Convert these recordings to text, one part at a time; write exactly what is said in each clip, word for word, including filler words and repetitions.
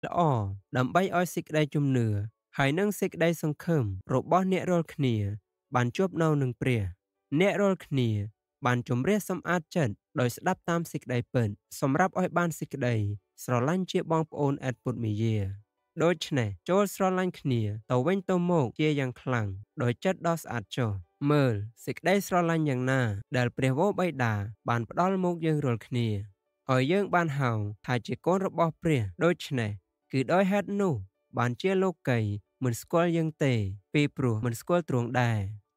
ល្អដើម្បីឲ្យសេចក្តីជំនឿហើយនិងសេចក្តីសង្ឃឹមរបស់អ្នករាល់គ្នាបានជួបនៅនឹងព្រះអ្នករាល់គ្នាបានជំរះសម្អាតចិត្តដោយស្ដាប់តាមសេចក្តីពិតសម្រាប់ឲ្យបានសេចក្តីស្រឡាញ់ជាបងប្អូនអេតពុតមីយាដូច្នេះចូលស្រឡាញ់គ្នាទៅវិញទៅមកជាយ៉ាងខ្លាំងដោយចិត្តដ៏ស្អាតចុះមើលសេចក្តីស្រឡាញ់យ៉ាងណាដែលព្រះវរបិតាបានផ្ដល់មកយើងរាល់គ្នាឲ្យយើងបានហៅថាជាកូនរបស់ព្រះដូច្នេះគឺដោយហេតុនោះបានជាលោកីមិនស្គាល់យើងទេពីព្រោះមិនស្គាល់ទ្រង់ដែរ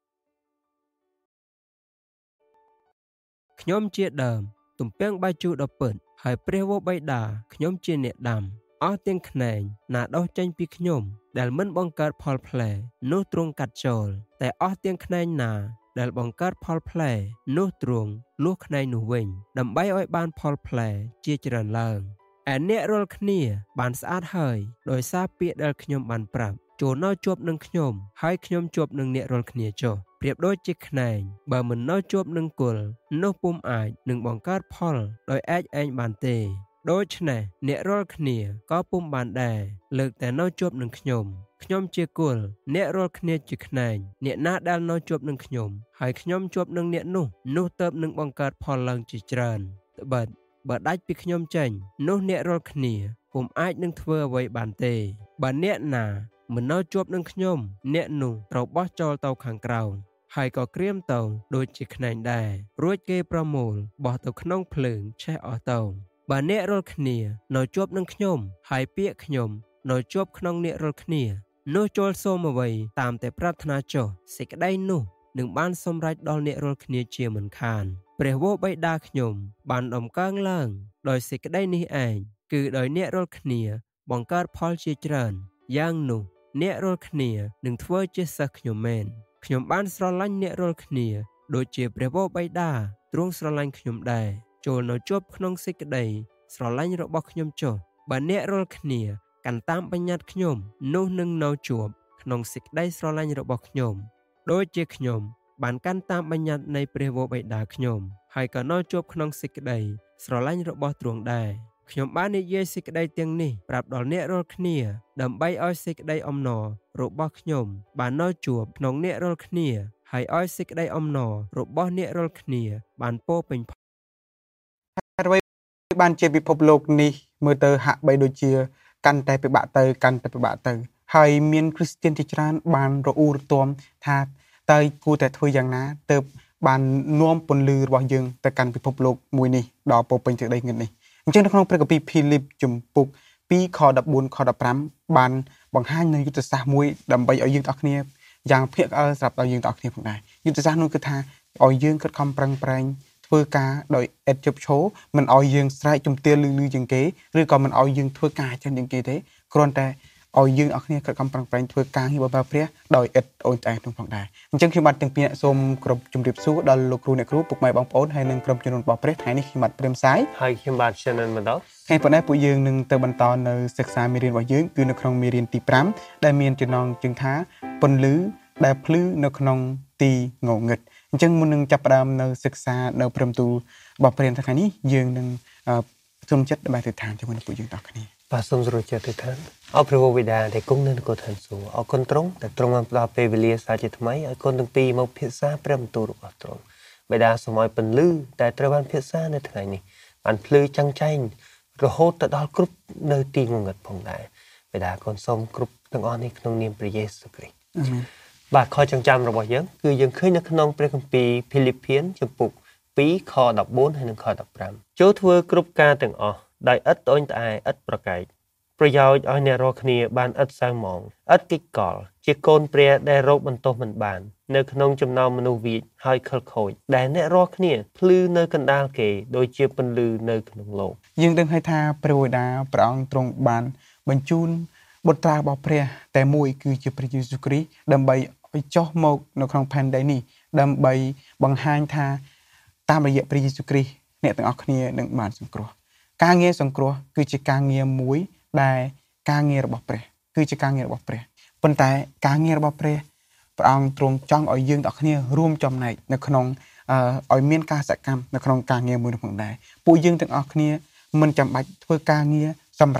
ខ្ញុំជាដើមទំពាំងបាយជូរដ៏ពិតហើយព្រះវរបិតាខ្ញុំជាអ្នកដាំអស់ទាំងខ្នែងណាដុះចេញពីខ្ញុំដែលមិនបង្កើតផលផ្លែនោះទ្រង់កាត់ចូលតែអស់ទាំងខ្នែងណាដែលបង្កើតផលផ្លែនោះទ្រង់លួសខ្នែងនោះវិញដើម្បីឲ្យបានផលផ្លែជាច្រើនឡើងឯអ្នករាល់គ្នាបានស្អាតហើយដោយសារពាក្យដែលខ្ញុំបានប្រាប់ចូលនៅជួបនឹងខ្ញុំហើយខ្ញុំជួបនឹងអ្នករាល់គ្នាចុះប្រៀបដូចជាខ្នែងបើមិននៅជួបនឹងគល់នោះពុំអាចនឹងបង្កើតផលដោយឯកឯងបានទេដូច្នេះអ្នករាល់គ្នាក៏ពុំបានដែរលើកតែនៅជួបនឹងខ្ញុំខ្ញុំជាគល់អ្នករាល់គ្នាជាខ្នែងអ្នកណាដែលនៅជួបនឹងខ្ញុំហើយខ្ញុំជួបនឹងអ្នកនោះនោះទៅនឹងបង្កើតផលឡើងជាច្រើនត្បិតបើដាច់ពីខ្ញុំចេញនោះអ្នករាល់គ្នាពុំអាចនឹងធ្វើអ្វីបានទេបើអ្នកណាមិននៅជួបនឹងខ្ញុំអ្នកនោះត្រូវបោះចោលទៅខាងក្រៅហើយក៏ក្រៀមទៅដូចជាខ្នែងដែររួចគេប្រមូលបោះទៅក្នុងភ្លើងឆេះអស់ទៅបើអ្នករាល់គ្នានៅជួបនឹងខ្ញុំហើយពាក្យខ្ញុំនៅជួបក្នុងអ្នករាល់គ្នានោះចូលសូមអ្វីតាមតែប្រាថ្នាចុះសេចក្តីនោះនឹងបានសម្រេចដល់អ្នករាល់គ្នាជាមិនខានព្រះវរបិតាខ្ញុំបានដំកើងឡើងដោយសេចក្តីនេះឯងគឺដោយអ្នករាល់គ្នាបង្កើតផលជាច្រើនយ៉ាងនោះអ្នករាល់គ្នានឹងធ្វើជាសិស្សខ្ញុំមែនខ្ញុំបានស្រឡាញ់អ្នករាល់គ្នាដូចជាព្រះវរបិតាទ្រង់ស្រឡាញ់ខ្ញុំដែរចូលនៅជាប់ក្នុងសេចក្តីស្រឡាញ់របស់ខ្ញុំចុះបើអ្នករាល់គ្នាកាន់តាមបញ្ញត្តិខ្ញុំនោះនឹងនៅជាប់ក្នុងសេចក្តីស្រឡាញ់របស់ខ្ញុំដូចជាខ្ញុំបានកាន់តាមបញ្ញត្តិនៃព្រះវរបិតាខ្ញុំហើយក៏នៅជាប់ក្នុងសេចក្តីស្រឡាញ់របស់ទ្រង់ដែរខ្ញុំបាននិយាយសេចក្តីទាំងនេះប្រាប់ដល់អ្នករាល់គ្នាដើម្បីឲ្យសេចក្តីអំណររបស់ខ្ញុំបាននៅជាប់ក្នុងអ្នករាល់គ្នាហើយឲ្យសេចក្តីអំណររបស់អ្នករាល់គ្នាបានពោពេញអ្វីបានជាពិភពលោកនេះមើលទៅហាក់បីដូចជាកាន់តែពិបាកទៅកាន់តែពិបាកទៅហើយមានគ្រីស្ទានជាច្រើនបានរអ៊ូរទាំថាតើគួរតែធ្វើយ៉ាងណាទើបបាននាំពន្លឺរបស់យើងទៅកាន់ពិភពលោកមួយនេះដល់ពោពេញទៅដីងឹតនេះអញ្ចឹងនៅក្នុងព្រះគម្ពីរភីលីបជំពូកពីរខដប់បួនខដប់ប្រាំបានបង្ហាញនូវយុទ្ធសាស្ត្រមួយដើម្បីឲ្យយើងទាំងអស់គ្នាយ៉ាងភាគអើសម្រាប់ដល់យើងទាំងអស់គ្នាផងដែរយុទ្ធសាស្ត្រនោះគឺថាឲ្យយើងខិតខំប្រឹងប្រែងធ្វើការដោយឥតជប់ឈរមិនឲ្យយើងស្រែកជំទាវលឺលឺជាងគេឬក៏មិនឲ្យយើងធ្វើការច្រើនជាងគេទេគ្រាន់តែឲ្យយើងអស់គ្នាខិតខំប្រឹងប្រែងធ្វើការងាររបស់ព្រះដោយឥតអូនតែនោះផងដែរអញ្ចឹងខ្ញុំបាទទាំងពីរសូមគោរពជម្រាបសួរដល់លោកគ្រូអ្នកគ្រូពុកម៉ែបងប្អូនហើយនិងក្រុមជំនុំរបស់ព្រះថ្ងៃនេះខ្ញុំបាទព្រាមសាយហើយខ្ញុំបាទ Shannon Maddox ថ្ងៃប៉ុណ្ណេះពួកយើងនឹងទៅបន្តនៅសិក្សាមេរៀនរបស់យើងគឺនៅក្នុងមេរៀនទីប្រាំដែលមានចំណងជើងថាពន្លឺដែលភ្លឺនៅក្នុងទីងងឹតអញ្ចឹងមុននឹងចាប់ផ្ដើមនៅសិក្សានៅព្រមទូលរបស់ព្រះថ្ងៃនេះយើងនឹងសូមចិត្តដើម្បីទៅឋានជាមួយនឹងពួកយើងទាំងគ្នាបាទសូមស្រួលចិត្តទៅឋានអរព្រះវរបិតាដែលគង់នៅនគរឋានសួគ៌អរគុណទ្រង់ដែលទ្រង់បានផ្ដល់ពេលវេលាសាជាថ្មីឲ្យកូនទាំងពីរមកភាសាព្រះបន្ទូលរបស់ទ្រង់បិតាសូមឲ្យពន្លឺដែលត្រូវបានភាសានៅថ្ងៃនេះបានភ្លឺចាំងចែងរហូតទៅដល់គ្រប់នៅទីងងឹតផងដែរបិតាកូនសូមគ្រប់ទាំងអស់នេះក្នុងនាមព្រះយេស៊ូវគ្រីស្ទអាមែនបាទខចងចាំរបស់យើងគឺយើងឃើញនៅក្នុងព្រះគម្ពីរភីលីភៀនជំពូកពីរខដប់បួនហើយនិងខដប់ប្រាំចូលធ្វើគ្រប់ការទាំងអស់ដោយឥតត្អូញត្អែឥតប្រកែកប្រយោជន៍ឲ្យអ្នករាល់គ្នាបានឥតសៅហ្មងឥតកិច្ចកលជាកូនព្រះដែលរកបន្ទោសមិនបាននៅក្នុងចំណោមមនុស្សវិជ្ជហើយខិលខូចដែលអ្នករាល់គ្នាភ្លឺនៅកណ្ដាលគេដូចជាពន្លឺនៅក្នុងលោកយើងដឹងហើយថាព្រះវរបិតាព្រះអង្គទ្រង់បានបញ្ជូនបុត្រារបស់ព្រះតែមួយគឺជាព្រះយេស៊ូវគ្រីស្ទដើម្បីឲ្យចុះមកនៅក្នុងផែនដីនេះដើម្បីបង្ហាញថាតាមរយៈព្រះយេស៊ូវគ្រីស្ទអ្នកទាំងអស់គ្នានឹងបានសង្គ្រោះការងារសង្គ្រោះគឺជាការងារមួយដែលការងាររបស់ព្រះគឺជាការងាររបស់ព្រះប៉ុន្តែការងាររបស់ព្រះព្រះអង្គទ្រង់ចង់ឲ្យយើងទាំងអស់គ្នារួមចំណែកនៅក្នុងឲ្យមានការសកម្មនៅក្នុងការងារមួយនោះផងដែរពួកយើងទាំងអស់គ្នាមិនចាំបាច់ធ្វើការងារសម្រាប់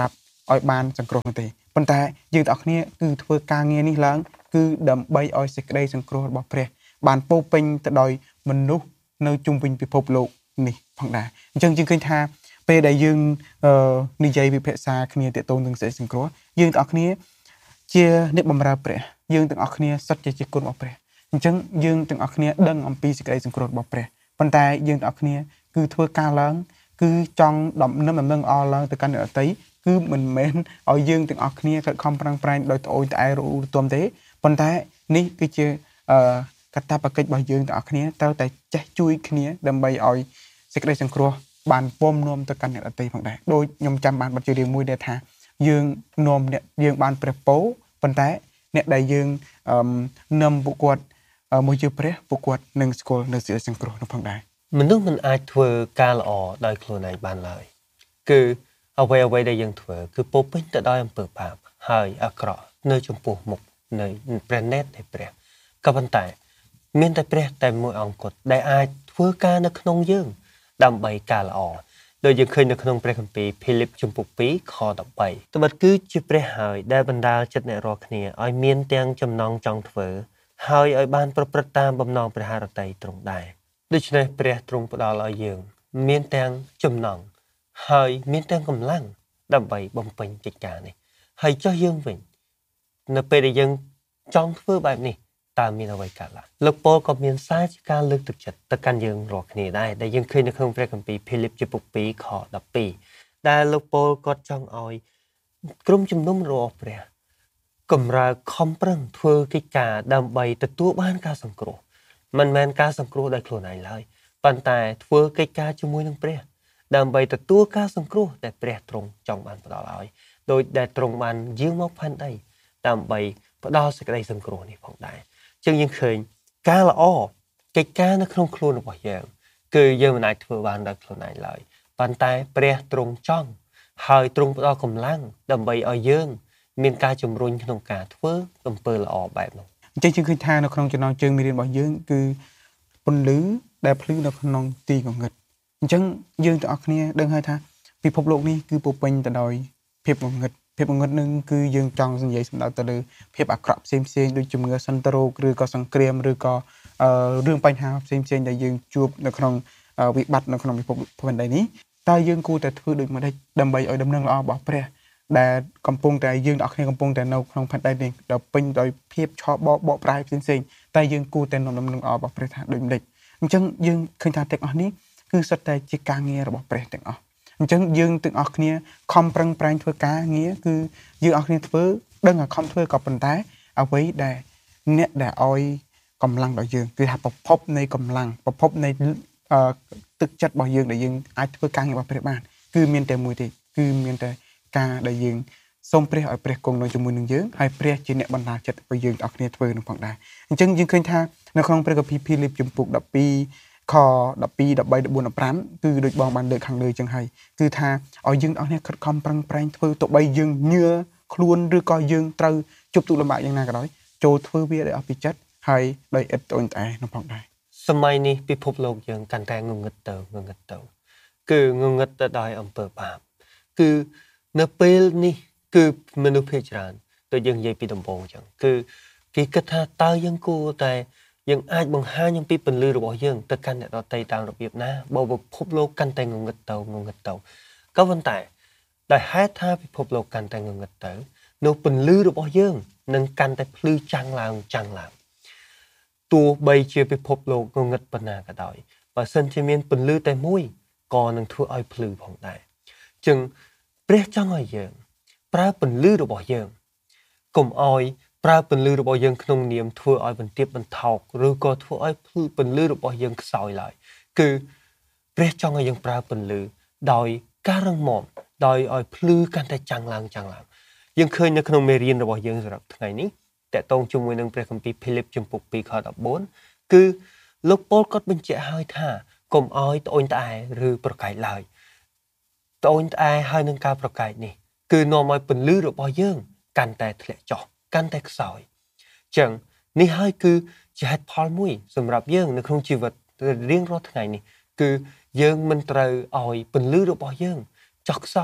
ឲ្យបានសង្គ្រោះនោះទេប៉ុន្តែយើងទាំងអស់គ្នាគឺធ្វើការងារនេះឡើងគឺដើម្បីឲ្យសេចក្តីសង្គ្រោះរបស់ព្រះបានពោពេញទៅដោយមនុស្សនៅជុំវិញពិភពលោកនេះផងដែរអញ្ចឹងយើងឃើញថាពេលដែលយើងនិយាយវិភាសាគ្នាទាក់ទងនឹងសេចក្តីសង្គ្រោះយើងទាំងអស់គ្នាជាអ្នកបម្រើព្រះយើងទាំងអស់គ្នាសុទ្ធជាគុណរបស់ព្រះអញ្ចឹងយើងទាំងអស់គ្នាដឹងអំពីសេចក្តីសង្គ្រោះរបស់ព្រះប៉ុន្តែយើងទាំងអស់គ្នាគឺធ្វើការឡើងគឺចង់ដំណឹងដំណឹងអស់ឡើងទៅកាន់អ្នកដទៃគឺមិនមែនឲ្យយើងទាំងអស់គ្នាខិតខំប្រឹងប្រែងដោយត្អូញត្អែររទុំទេប៉ុន្តែនេះគឺជាអឺកាតព្វកិច្ចរបស់យើងទាំងអស់គ្នាត្រូវតែចេះជួយគ្នាដើម្បីឲ្យសេចក្តីសង្គ្រោះបានពំនាំទៅកាន់អ្នកដទៃផងដែរដូចខ្ញុំចាំបានបទចម្រៀងមួយដែលថាយើងនាំអ្នកយើងបានព្រះពរប៉ុន្តែអ្នកដែលយើងនាំពួកគាត់មកជឿព្រះពួកគាត់នឹងស្គាល់នៅសេចក្តីសង្គ្រោះនោះផងដែរមនុស្សមិនអាចធ្វើការល្អដោយខ្លួនឯងបានឡើយគឺអ្វីអ្វីដែលយើងធ្វើគឺពោពេញទៅដោយអំពើបាបហើយអាក្រក់នៅចំពោះមុខនៃព្រះនេតនៃព្រះក៏ប៉ុន្តែមានតែព្រះតែមួយអង្គគត់ដែលអាចធ្វើការនៅក្នុងយើងដើម្បីការល្អដោយយើងឃើញនៅក្នុងព្រះគម្ពីរភីលីបជំពូកពីរខដប់បីត្បិតគឺជាព្រះហើយដែលបណ្ដាលចិត្តអ្នករាល់គ្នាឲ្យមានទាំងចំណងចង់ធ្វើហើយឲ្យបានប្រព្រឹត្តតាមបំណងព្រះハរតីទ្រង់ដែរដូច្នេះព្រះទ្រង់ផ្ដល់ឲ្យយើងមានទាំងចំណងហើយមានទាំងកម្លាំងដើម្បីបំពេញកិច្ចការនេះហើយចុះយើងវិញនៅពេលដែលយើងចង់ធ្វើបែបនេះតើមានអ្វីកើតឡើងលោកប៉ូលក៏មានសារជាការលើកទឹកចិត្តទៅកាន់យើងរាល់គ្នាដែរដែលយើងឃើញនៅក្នុងព្រះគម្ពីរភីលីបជំពូកពីរខដប់ពីរដែលលោកប៉ូលគាត់ចង់ឲ្យក្រុមជំនុំរបស់ព្រះកម្រើខំប្រឹងធ្វើកិច្ចការដើម្បីទទួលបានការសង្គ្រោះមិនមែនការសង្គ្រោះដោយខ្លួនឯងឡើយប៉ុន្តែធ្វើកិច្ចការជាមួយនឹងព្រះដើម្បីទទួលការសង្គ្រោះដែលព្រះទ្រង់ចង់បានផ្ដល់ឲ្យដោយដែលទ្រង់បានយាងមកផែនដីដើម្បីផ្ដល់សេចក្តីសង្គ្រោះនេះផងដែរចឹងយើងឃើញការល្អកិច្ចការនៅក្នុងខ្លួនរបស់យើងគឺយើងមិនអាចធ្វើបានដោយខ្លួនឯងឡើយប៉ុន្តែព្រះទ្រង់ចង់ហើយទ្រង់ផ្ដល់កម្លាំងដើម្បីឲ្យយើងមានការជំរុញក្នុងការធ្វើអំពើល្អបែបនោះអញ្ចឹងយើងឃើញថានៅក្នុងចំណងជើងមេរៀនរបស់យើងគឺពន្លឺដែលភ្លឺនៅក្នុងទីងងឹតអញ្ចឹងយើងទាំងអស់គ្នាដឹងហើយថាពិភពលោកនេះគឺពោពេញទៅដោយភាពងងឹតភាពងងឹតនឹងគឺយើងចង់និយាយសម្ដៅទៅលើភាពអាក្រក់ផ្សេងផ្សេងដូចជំងឺសន្តិរោគឬក៏សង្គ្រាមឬក៏រឿងបញ្ហាផ្សេងផ្សេងដែលយើងជួបនៅក្នុងវិបត្តិនៅក្នុងពិភពផែនដីនេះតើយើងគួរតែធ្វើដូចម្តេចដើម្បីឲ្យដំណឹងល្អរបស់ព្រះដែលកំពុងតែយើងទាំងអស់គ្នាកំពុងតែនៅក្នុងផែនដីនេះដែលពេញដោយភាពឆបបកប្រែផ្សេងផ្សេងតែយើងគួរតែនាំដំណឹងល្អរបស់ព្រះថាដូចម្តេចអញ្ចឹងយើងឃើញថាទាំងអស់នេះគឺសុទ្ធតែជាការងាររបស់ព្រះទាំងអស់អញ្ចឹងយើងទាំងអស់គ្នាខំប្រឹងប្រែងធ្វើការងារគឺយើងអស់គ្នាធ្វើដឹងថាខំធ្វើក៏ប៉ុន្តែអ្វីដែលអ្នកដែលឲ្យកម្លាំងដល់យើងគឺថាប្រភពនៃកម្លាំងប្រភពនៃទឹកចិត្តរបស់យើងដែលយើងអាចធ្វើការងាររបស់ព្រះបានគឺមានតែមួយទេគឺមានតែការដែលយើងសូមព្រះឲ្យព្រះគង់នៅជាមួយនឹងយើងហើយព្រះជាអ្នកបណ្ដាលចិត្តឲ្យយើងទាំងអស់គ្នាធ្វើនឹងផងដែរអញ្ចឹងយើងឃើញថានៅក្នុងព្រះគម្ពីរភីលីបជំពូកដប់ពីរខដប់ពីរ ដប់បី ដប់បួន ដប់ប្រាំគឺដូចបងបានលើកខាងលើចឹងហើយគឺថាឲ្យយើងទាំងអស់គ្នាខិតខំប្រឹងប្រែងធ្វើទោះបីយើងញើខ្លួនឬក៏យើងត្រូវជប់ទុកលំបាកយ៉ាងណាក៏ដោយចូលធ្វើវាដោយអស់ពីចិត្តហើយដោយឥតត្អូញត្អែនោះផងដែរសម័យនេះពិភពលោកយើងកាន់តែងងឹតទៅងងឹតទៅគឺងងឹតទៅដោយអំពើបាបគឺនៅពេលនេះគឺមនុស្សភាគច្រើនដូចយើងនិយាយពីដំបូងចឹងគឺគេគិតថាតើយើងគួរតែយើងអាចបង្ហាញអំពីពន្លឺរបស់យើងទៅកាន់អ្នកដទៃតាមរបៀបណាបើពិភពលោកកាន់តែងងឹតទៅងងឹតទៅក៏ប៉ុន្តែដោយហេតុថាពិភពលោកកាន់តែងងឹតទៅនៅពន្លឺរបស់យើងនឹងកាន់តែភ្លឺចាំងឡើងចាំងឡើងទោះបីជាពិភពលោកងងឹតប៉ុណ្ណាក៏ដោយបើសិនជាមានពន្លឺតែមួយក៏នឹងធ្វើឲ្យភ្លឺផងដែរចឹងព្រះចង់ឲ្យយើងប្រើពន្លឺរបស់យើងកុំឲ្យប្រើពន្លឺរបស់យើងក្នុងនាមធ្វើឲ្យបន្ទាបបន្ថោកឬក៏ធ្វើឲ្យពន្លឺរបស់យើងខ្សោយឡើយគឺព្រះចង់ឲ្យយើងប្រើពន្លឺដោយការរឹងមាំដោយឲ្យភ្លឺកាន់តែចាំងឡើងចាំងឡើងយើងឃើញនៅក្នុងមេរៀនរបស់យើងសម្រាប់ថ្ងៃនេះតកតងជាមួយនឹងព្រះគម្ពីរភីលីបជំពូកពីរខដប់បួនគឺលោកប៉ូលគាត់បញ្ជាក់ឲ្យថាកុំឲ្យត្អូញត្អែឬប្រកែកឡើយត្អូញត្អែហើយនឹងការប្រកែកនេះគឺនាំឲ្យពន្លឺរបស់យើងកាន់តែធ្លាក់ចុះកាន់តែខ្សោយចឹងនេះហើយគឺជាហេតុផលមួយសម្រាប់យើងនៅក្នុងជីវិតរៀងរាល់ថ្ងៃនេះគឺយើងមិនត្រូវឲ្យពន្លឺរបស់យើងចុះខ្សោយ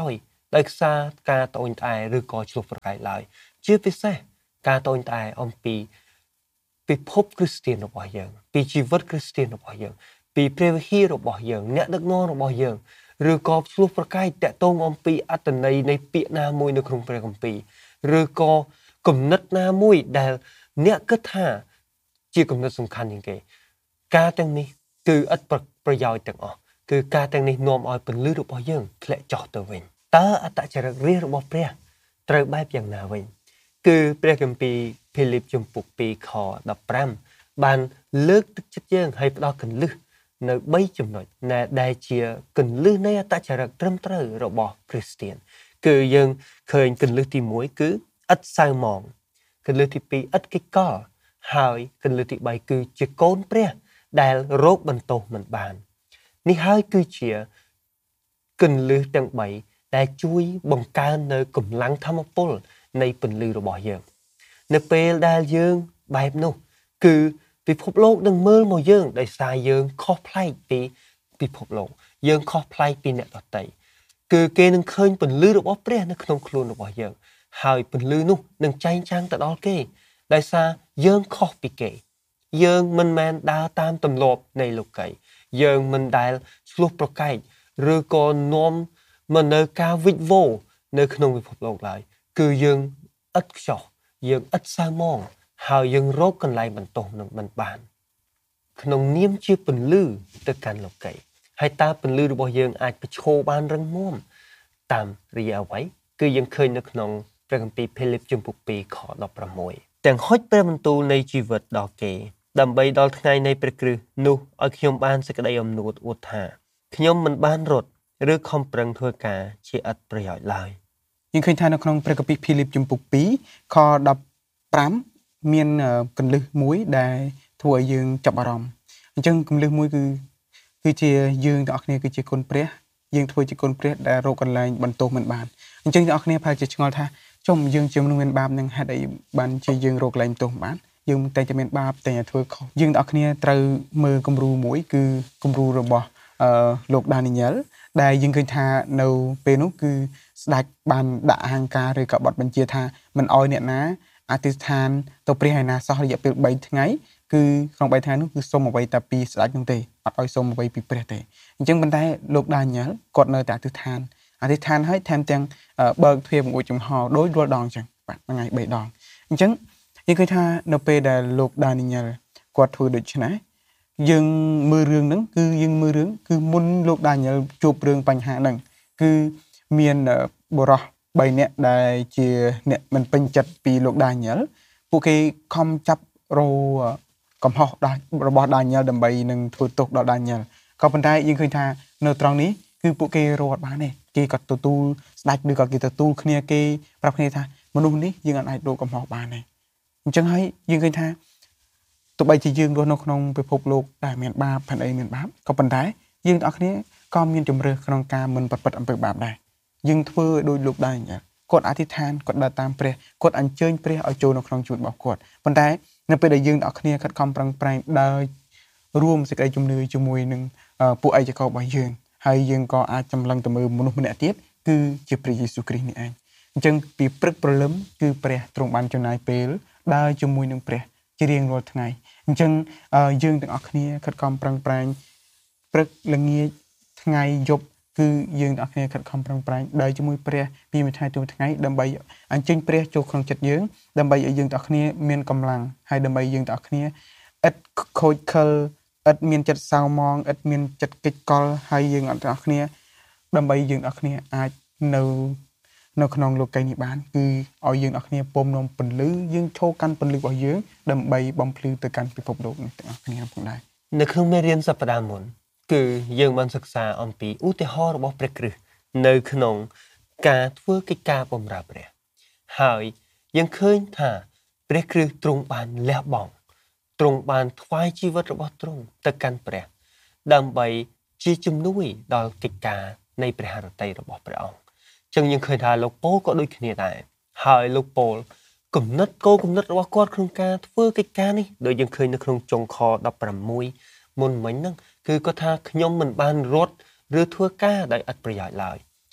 ដោយសារការត្អូញត្អែរឬក៏ឆ្លោះប្រកែកឡើយជាពិសេសការត្អូញត្អែអំពីពិភពគ្រីស្ទានរបស់យើងពីជីវិតគ្រីស្ទានរបស់យើងពីព្រះវិហាររបស់យើងអ្នកដឹកនាំរបស់យើងឬក៏ឆ្លោះប្រកែកតាក់ទងអំពីអត្តន័យនៃពាក្យណាមួយនៅក្នុងព្រះគម្ពីរឬក៏គំនិតណាមួយដែលអ្នកគិតថាជាគំនិតសំខាន់ជាងគេការទាំងនេះគឺឥតប្រយោជន៍ទាំងអស់គឺការទាំងនេះនាំឲ្យពន្លឺរបស់យើងធ្លាក់ចុះទៅវិញតើអត្តចរិតរាជរបស់ព្រះត្រូវបែបយ៉ាងណាវិញគឺព្រះគម្ពីរភីលីបជំពូកពីរខដប់ប្រាំបានលើកទឹកចិត្តយើងឲ្យផ្ដោតគន្លឹះនៅបីចំណុចដែលជាគន្លឹះនៃអត្តចរិតត្រឹមត្រូវរបស់គ្រីស្ទានគឺយើងឃើញគន្លឹះទីមួយគឺឥតសៅហ្មងគន្លឹះទីពីរឥតកិច្ចកលហើយគន្លឹះទីបីគឺជាកូនព្រះដែលរោគបន្ទោសមិនបាននេះហើយគឺជាគន្លឹះទាំងបីដែលជួយបង្កើននៅកម្លាំងធម៌ពលនៃពន្លឺរបស់យើងនៅពេលដែលយើងបែបនោះគឺពិភពលោកនឹងមើលមកយើងដោយសារយើងខុសប្លែកពីពិភពលោកយើងខុសប្លែកពីអ្នកដទៃគឺគេនឹងឃើញពន្លឺរបស់ព្រះនៅក្នុងខ្លួនរបស់យើងហើយពន្លឺនោះនឹងចែងចាំងទៅដល់គេដោយសារយើងខុសពីគេយើងមិនមែនដើរតាមទម្លាប់នៃលោកីយើងមិនដែលឆ្លោះប្រកែកឬក៏នាំមកនៅការវិចវោនៅក្នុងពិភពលោកឡើយគឺយើងឥតខ្ចោះយើងឥតសៅហ្មងហើយយើងរកកន្លែងបន្ទោសនឹងមិនបានក្នុងនាមជាពន្លឺទៅកាន់លោកីហើយតើពន្លឺរបស់យើងអាចប្រឈរបានរឹងមាំតាមរយៈអ្វីគឺយើងឃើញនៅក្នុងព្រះគម្ពីរភីលីបជំពូកពីរខដប់ប្រាំមួយទាំងហុចព្រះបន្ទូលនៃជីវិតដល់គេដើម្បីដល់ថ្ងៃនៃព្រះគ្រីស្ទនោះឲ្យខ្ញុំបានសេចក្តីអំណួតអួតថាខ្ញុំមិនបានរត់ឬខំប្រឹងធ្វើការជាឥតប្រយោជន៍ឡើយយើងឃើញថានៅក្នុងព្រះគម្ពីរភីលីបជំពូកពីរខដប់ប្រាំមានកន្លឹះមួយដែលធ្វើឲ្យយើងចាប់អារម្មណ៍អញ្ចឹងកន្លឹះមួយគឺគឺជាយើងទាំងអស់គ្នាគឺជាគុណព្រះយើងធ្វើជាគុណព្រះដែលរកកន្លែងបន្ទោសមិនបានអញ្ចឹងទាំងអស់គ្នាប្រហែលជាឆ្ងល់ថាចុំយើងជាមនុស្សមានបាបនឹងហេតុអីបានជាយើងរកកន្លែងបន្ទោសមិនបានយើងតែតែមានបាបតែធ្វើខុសយើងទាំងអស់គ្នាត្រូវមើលគំរូមួយគឺគំរូរបស់អឺលោកដានីយ៉ែលដែលយើងឃើញថានៅពេលនោះគឺស្ដេចបានដាក់អហង្ការឬក៏បទបញ្ជាថាមិនអោយអ្នកណាអធិដ្ឋានទៅព្រះឯណាសោះរយៈពេលបីថ្ងៃគឺក្នុងបីថ្ងៃនោះគឺសុំអ្វីតែពីស្ដេចនោះទេអត់ឲ្យសុំអ្វីពីព្រះទេអញ្ចឹងប៉ុន្តែលោកដានីយ៉ែលគាត់នៅតែអធិដ្ឋានអធិដ្ឋានឲ្យថែមទាំងបើកទ្វារបង្អួចចំហដោយរាល់ដងអញ្ចឹងបាទថ្ងៃបីដងអញ្ចឹងយើងឃើញថានៅពេលដែលលោកដានីយ៉ែលគាត់ធ្វើដូច្នេះយើងមើលរឿងហ្នឹងគឺយើងមើលរឿងគឺមុនលោកដានីយ៉ែលជួបរឿងបញ្ហាហ្នឹងគឺមានបុរសបីនាក់ដែលជាអ្នកមិនពេញចិត្តពីលោកដានីយ៉ែលពួកគេខំចាប់រោកំហុសរបស់ដានីយ៉ែលដើម្បីនឹងធ្វើទោសដល់ដានីយ៉ែលក៏ប៉ុន្តែយើងឃើញថានៅត្រង់នេះគឺពួកគេរត់បានទេគេក៏ទទួលស្ដេចឬក៏គេទទួលគ្នាគេប្រាប់គ្នាថាមនុស្សនេះយើងអាចរកកំហុសបានទេអញ្ចឹងហើយយើងឃើញថាទោះបីជាយើងរស់នៅក្នុងពិភពលោកដែលមានបាបផែនអីមានបាបក៏ប៉ុន្តែយើងទាំងអស់គ្នាក៏មានជំរឿសក្នុងការមិនប្រព្រឹត្តអំពើបាបដែរយើងធ្វើដោយលោកដែរអញ្ចឹងគាត់អធិដ្ឋានគាត់ដើរតាមព្រះគាត់អញ្ជើញព្រះឲ្យចូលនៅក្នុងជីវិតរបស់គាត់ប៉ុន្តែនៅពេលដែលយើងទាំងអស់គ្នាខិតខំប្រឹងប្រែងដើររួមសេចក្តីជំនឿជាមួយនឹងពួកឯកករបស់យើងហើយយើងក៏អាចចម្លងទៅមើលមនុស្សម្នាក់ទៀតគឺជាព្រះយេស៊ូវគ្រីស្ទនេះឯងអញ្ចឹងពីព្រឹកព្រលឹមគឺព្រះទ្រង់បានចំណាយពេលដើរជាមួយនឹងព្រះជារៀងរាល់ថ្ងៃអញ្ចឹងយើងទាំងអស់គ្នាខិតខំប្រឹងប្រែងព្រឹកល្ងាចថ្ងៃយប់គឺយើងទាំងអស់គ្នាខិតខំប្រឹងប្រែងដើរជាមួយព្រះពីមួយថ្ងៃទៅមួយថ្ងៃដើម្បីអញ្ជើញព្រះចូលក្នុងចិត្តយើងដើម្បីឲ្យយើងទាំងអស់គ្នាមានកម្លាំងហើយដើម្បីយើងទាំងអស់គ្នាឥតខូចខលឥតមានចិត្តសៅមងឥតមានចិត្តកិច្ចកលហើយយើងទាំងអស់គ្នាដើម្បីយើងទាំងអស់គ្នាអាចនៅនៅក្នុងលោកីយ៍នេះបានគឺឲ្យយើងទាំងអស់គ្នាពំនាំពន្លឺយើងឈរកាន់ពន្លឺរបស់យើងដើម្បីបំភ្លឺទៅកាន់ពិភពលោកនេះទាំងអស់គ្នាផងដែរនៅក្នុងមេរៀនសប្តាហ៍មុនគឺយើងបានសិក្សាអំពីឧទាហរណ៍របស់ព្រះគ្រីស្ទនៅក្នុងការធ្វើកិច្ចការបម្រើព្រះហើយយើងឃើញថាព្រះគ្រីស្ទទ្រង់បានលះបង់ទ្រង់បានថ្វាយជីវិតរបស់ទ្រង់ទៅកាន់ព្រះដើម្បីជាជំនួយដល់កិច្ចការនៃព្រះハរតីរបស់ព្រះអង្គចឹងយើងឃើញថាលោកប៉ូលក៏ដូចគ្នាដែរហើយលោកប៉ូលគំនិតគោលគំនិតរបស់គាត់ក្នុងការធ្វើកិច្ចការនេះដូចយើងឃើញនៅក្នុងចុងខដប់ប្រាំមួយមុនមិញហ្នឹងគឺគាត់ថាខ្ញុំមិនបានរត់ឬធ្វើការដោយឥតប្រយោជន៍ឡើយ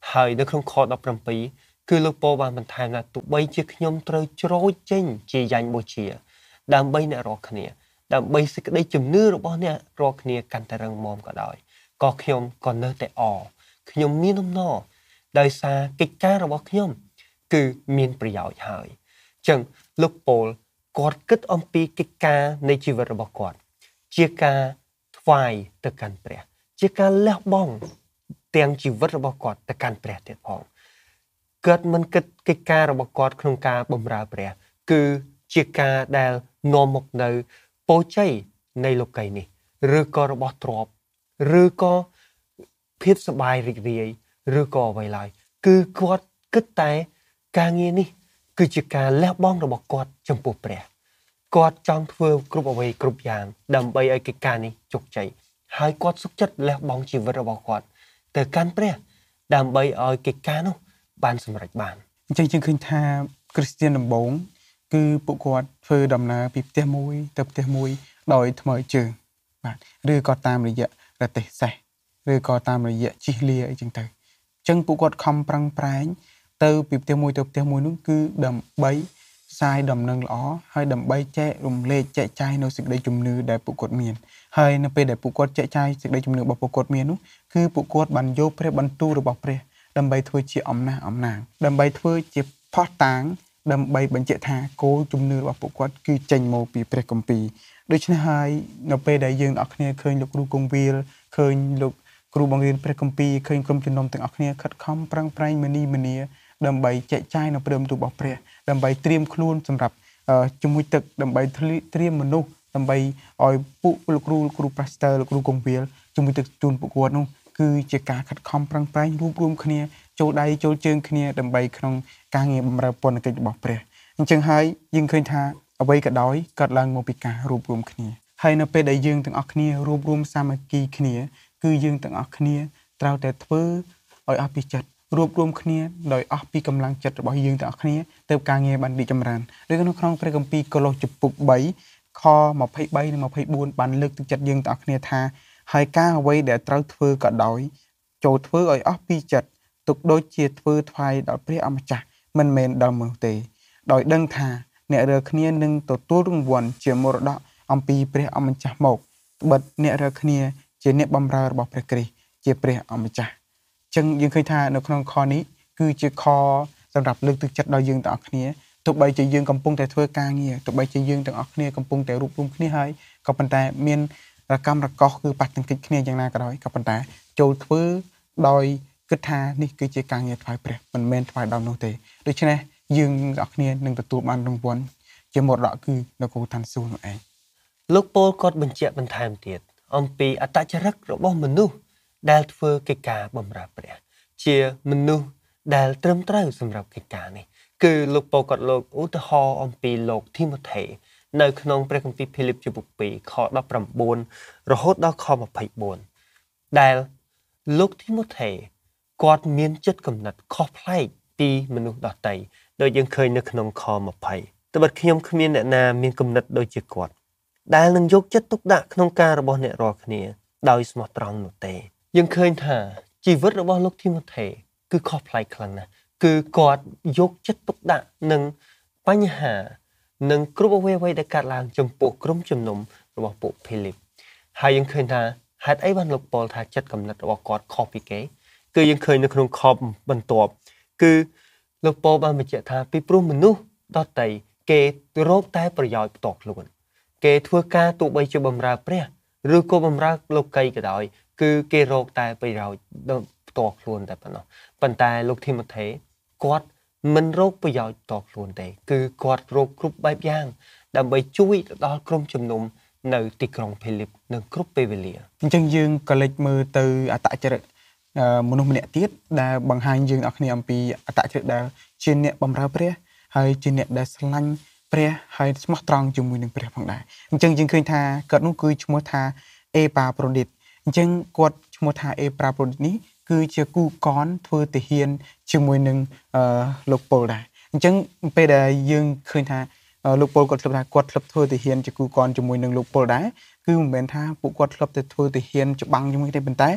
ហើយនៅក្នុងខដប់ប្រាំពីរគឺលោកពោបានបន្ថែមថាទោះបីជាខ្ញុំត្រូវជ្រោយចេញជាយ៉ាញ់បូជាដើម្បីអ្នករាល់គ្នាដើម្បីសេចក្តីជំនឿរបស់អ្នករាល់គ្នាកាន់តែរឹងមាំក៏ដោយក៏ខ្ញុំក៏នៅតែអខ្ញុំមានអំណរដោយសារកិច្ចការរបស់ខ្ញុំគឺមានប្រយោជន៍ហើយអញ្ចឹងលោកពោលគាត់គិតអំពីកិច្ចការនៃជីវិតរបស់គាត់ជាការថ្វាយទៅកាន់ព្រះជាការលះបង់ទាំងជីវិតរបស់គាត់ទៅកាន់ព្រះទៀតផងគាត់មិនគិតកិច្ចការរបស់គាត់ក្នុងការបម្រើព្រះគឺជាការដែលនាំមកនៅពរជ័យនៃលោកីនេះឬក៏របស់ទ្រព្យឬក៏ភាពសប្បាយរីករាយឬក៏អ្វីឡើយគឺគាត់គិតតែការងារនេះគឺជាការលះបង់របស់គាត់ចំពោះព្រះគាត់ចង់ធ្វើគ្រប់អ្វីគ្រប់យ៉ាងដើម្បីឲ្យកិច្ចការនេះជោគជ័យហើយគាត់សុខចិត្តលះបង់ជីវិតរបស់គាត់ទៅកាន់ព្រះដើម្បីឲ្យកិច្ចការនោះបានសម្រេចបានអញ្ចឹងយើងឃើញថាគ្រីស្ទានដំបូងគឺពួកគាត់ធ្វើដំណើរពីផ្ទះមួយទៅផ្ទះមួយដោយថ្មើរជើងបាទឬក៏តាមរយៈរទេះសេះឬក៏តាមរយៈជិះលាអីចឹងទៅអញ្ចឹងពួកគាត់ខំប្រឹងប្រែងទៅពីផ្ទះមួយទៅផ្ទះមួយនោះគឺដើម្បីផ្សាយដំណឹងល្អហើយដើម្បីចែករំលែកចែកចាយនៅសេចក្តីជំនឿដែលពួកគាត់មានហើយនៅពេលដែលពួកគាត់ចែកចាយសេចក្តីជំនឿរបស់ពួកគាត់មាននោះគឺពួកគាត់បានយកព្រះបន្ទូលរបស់ព្រះដើម្បីធ្វើជាអំណះអំណាងដើម្បីធ្វើជាផុសតាងដើម្បីបញ្ជាក់ថាគោលជំនឿរបស់ពួកគាត់គឺចេញមកពីព្រះគម្ពីរដូច្នេះហើយនៅពេលដែលយើងអ្នកគ្នាឃើញលោកគ្រូគង្វាលឃើញលោកគ្រូបង្រៀនព្រះគម្ពីរឃើញក្រុមជំនុំទាំងអស់គ្នាខិតខំប្រឹងប្រែងមនីមនាដើម្បីចែកចាយនៅព្រះបន្ទូលរបស់ព្រះដើម្បីត្រៀមខ្លួនសម្រាប់ជាមួយទឹកដើម្បីត្រៀមមនុស្សដើម្បីឲ្យពួកលោកគ្រូលោកគ្រូប៉ាស្ទ័រលោកគ្រូគង្វាលជាមួយទឹកជូនពួកគាត់នោះគឺជាការខិតខំប្រឹងប្រែងរួបរวมគ្នាចូលដៃចូលជើងគ្នាដើម្បីក្នុងការងារបម្រើពន្ធកិច្ចរបស់ព្រះអញ្ចឹងហើយយើងឃើញថាអ្វីក៏ដោយកើតឡើងមកពីការរួបរวมគ្នាហើយនៅពេលដែលយើងទាំងអស់គ្នារួបរวมសាមគ្គីគ្នាគឺយើងទាំងអស់គ្នាត្រូវតែធ្វើឲ្យអស់ពីចិត្តរួបរวมគ្នាដោយអស់ពីកម្លាំងចិត្តរបស់យើងទាំងអស់គ្នាទើបការងារបានរីកចម្រើនឬនៅក្នុងព្រះគម្ពីរកូឡូសជំពូកបីខម្ភៃបីនិងម្ភៃបួនបានលើកទឹកចិត្តយើងទាំងអស់គ្នាថាហើយការអ្វីដែលត្រូវធ្វើក៏ដោយចូលធ្វើឲ្យអស់ពីចិត្តទុកដូចជាធ្វើថ្វាយដល់ព្រះអម្ចាស់មិនមែនដល់មនុស្សទេដោយដឹងថាអ្នករើគ្នានឹងទទួលរង្វាន់ជាមរតកអំពីព្រះអម្ចាស់មកត្បិតអ្នករើគ្នាជាអ្នកបម្រើរបស់ព្រះគ្រីស្ទជាព្រះអម្ចាស់អញ្ចឹងយើងឃើញថានៅក្នុងខនេះគឺជាខសម្រាប់លើកទឹកចិត្តដល់យើងទាំងអស់គ្នាទោះបីជាយើងកំពុងតែធ្វើការងារទោះបីជាយើងទាំងអស់គ្នាកំពុងតែរួបរวมគ្នាហើយក៏ប៉ុន្តែមានរកម្មរកោសគឺប៉ះទង្គិចគ្នាយ៉ាងណាក៏ដោយក៏ប៉ុន្តែចូលធ្វើដោយគិតថានេះគឺជាការងារថ្វាយព្រះមិនមែនថ្វាយដល់នោះទេដូច្នេះយើងទាំងអស់គ្នានឹងទទួលបានរង្វាន់ជាមរតកគឺនគរឋានសួគ៌នោះឯងលោកពោលគាត់បញ្ជាក់បន្ថែមទៀតអំពីអត្តចរិតរបស់មនុស្សដែលធ្វើកិច្ចការបម្រើព្រះជាមនុស្សដែលត្រឹមត្រូវសម្រាប់កិច្ចការនេះគឺលោកពោលគាត់លោកឧទាហរណ៍អំពីលោកធីម៉ូថេនៅក្នុងព្រះគម្ពីរភីលីបជំពូកពីរខដប់ប្រាំបួនរហូតដល់ខម្ភៃបួនដែលលោកធីម៉ូថេគាត់មានចិត្តគំនិតខុសប្លែកពីមនុស្សដទៃដោយយើងឃើញនៅក្នុងខម្ភៃត្បិតខ្ញុំគ្មានអ្នកណាមានគំនិតដូចជាគាត់ដែលនឹងយកចិត្តទុកដាក់ក្នុងការរបស់អ្នករាល់គ្នាដោយស្មោះត្រង់នោះទេយើងឃើញថាជីវិតរបស់លោកធីម៉ូថេគឺខុសប្លែកខ្លាំងណាស់គឺគាត់យកចិត្តទុកដាក់នឹងបញ្ហានឹងគ្រប់អ្វីៗដែលកើតឡើងចំពោះក្រុមជំនុំរបស់ពួកភីលីបហើយយើងឃើញថាហេតុអីបានលោកប៉ូលថាចិត្តគំនិតរបស់គាត់ខុសពីគេគឺយើងឃើញនៅក្នុងខបន្ទាប់គឺលោកប៉ូលបានបញ្ជាក់ថាពីព្រោះមនុស្សដទៃគេរកតែប្រយោជន៍ផ្ទាល់ខ្លួនគេធ្វើការទោះបីជាបម្រើព្រះឬក៏បម្រើលោកីក៏ដោយគឺគេរកតែប្រយោជន៍ផ្ទាល់ខ្លួនតែប៉ុណ្ណោះប៉ុន្តែលោកធីម៉ូថេគាត់មិនរកប្រយោជន៍ផ្ទាល់ខ្លួនទេគឺគាត់រកគ្រប់បែបយ៉ាងដើម្បីជួយដល់ក្រុមជំនុំនៅទីក្រុងភីលីបនៅគ្រប់ពេលវេលាអញ្ចឹងយើងក៏លេចមើលទៅអត្តចរិតមនុស្សម្នាក់ទៀតដែលបង្ហាញយើងអ្នកគ្នាអំពីអត្តចរិតដែលជាអ្នកបម្រើព្រះហើយជាអ្នកដែលស្រឡាញ់ព្រះហើយស្មោះត្រង់ជាមួយនឹងព្រះផងដែរអញ្ចឹងយើងឃើញថាគាត់នោះគឺឈ្មោះថាអេប៉ាប្រូឌីតអញ្ចឹងគាត់ឈ្មោះថាអេប៉ាប្រូឌីតនេះគឺជាគូកនធ្វើទាហានជាមួយនឹងលោកប៉ុលដែរអញ្ចឹងពេលដែលយើងឃើញថាលោកប៉ុលគាត់ធ្លាប់ថាគាត់ធ្លាប់ធ្វើទាហានជាគូកនជាមួយនឹងលោកប៉ុលដែរគឺមិនមែនថាពួកគាត់ធ្លាប់តែធ្វើទាហានច្បាំងជាមួយទេប៉ុន្តែ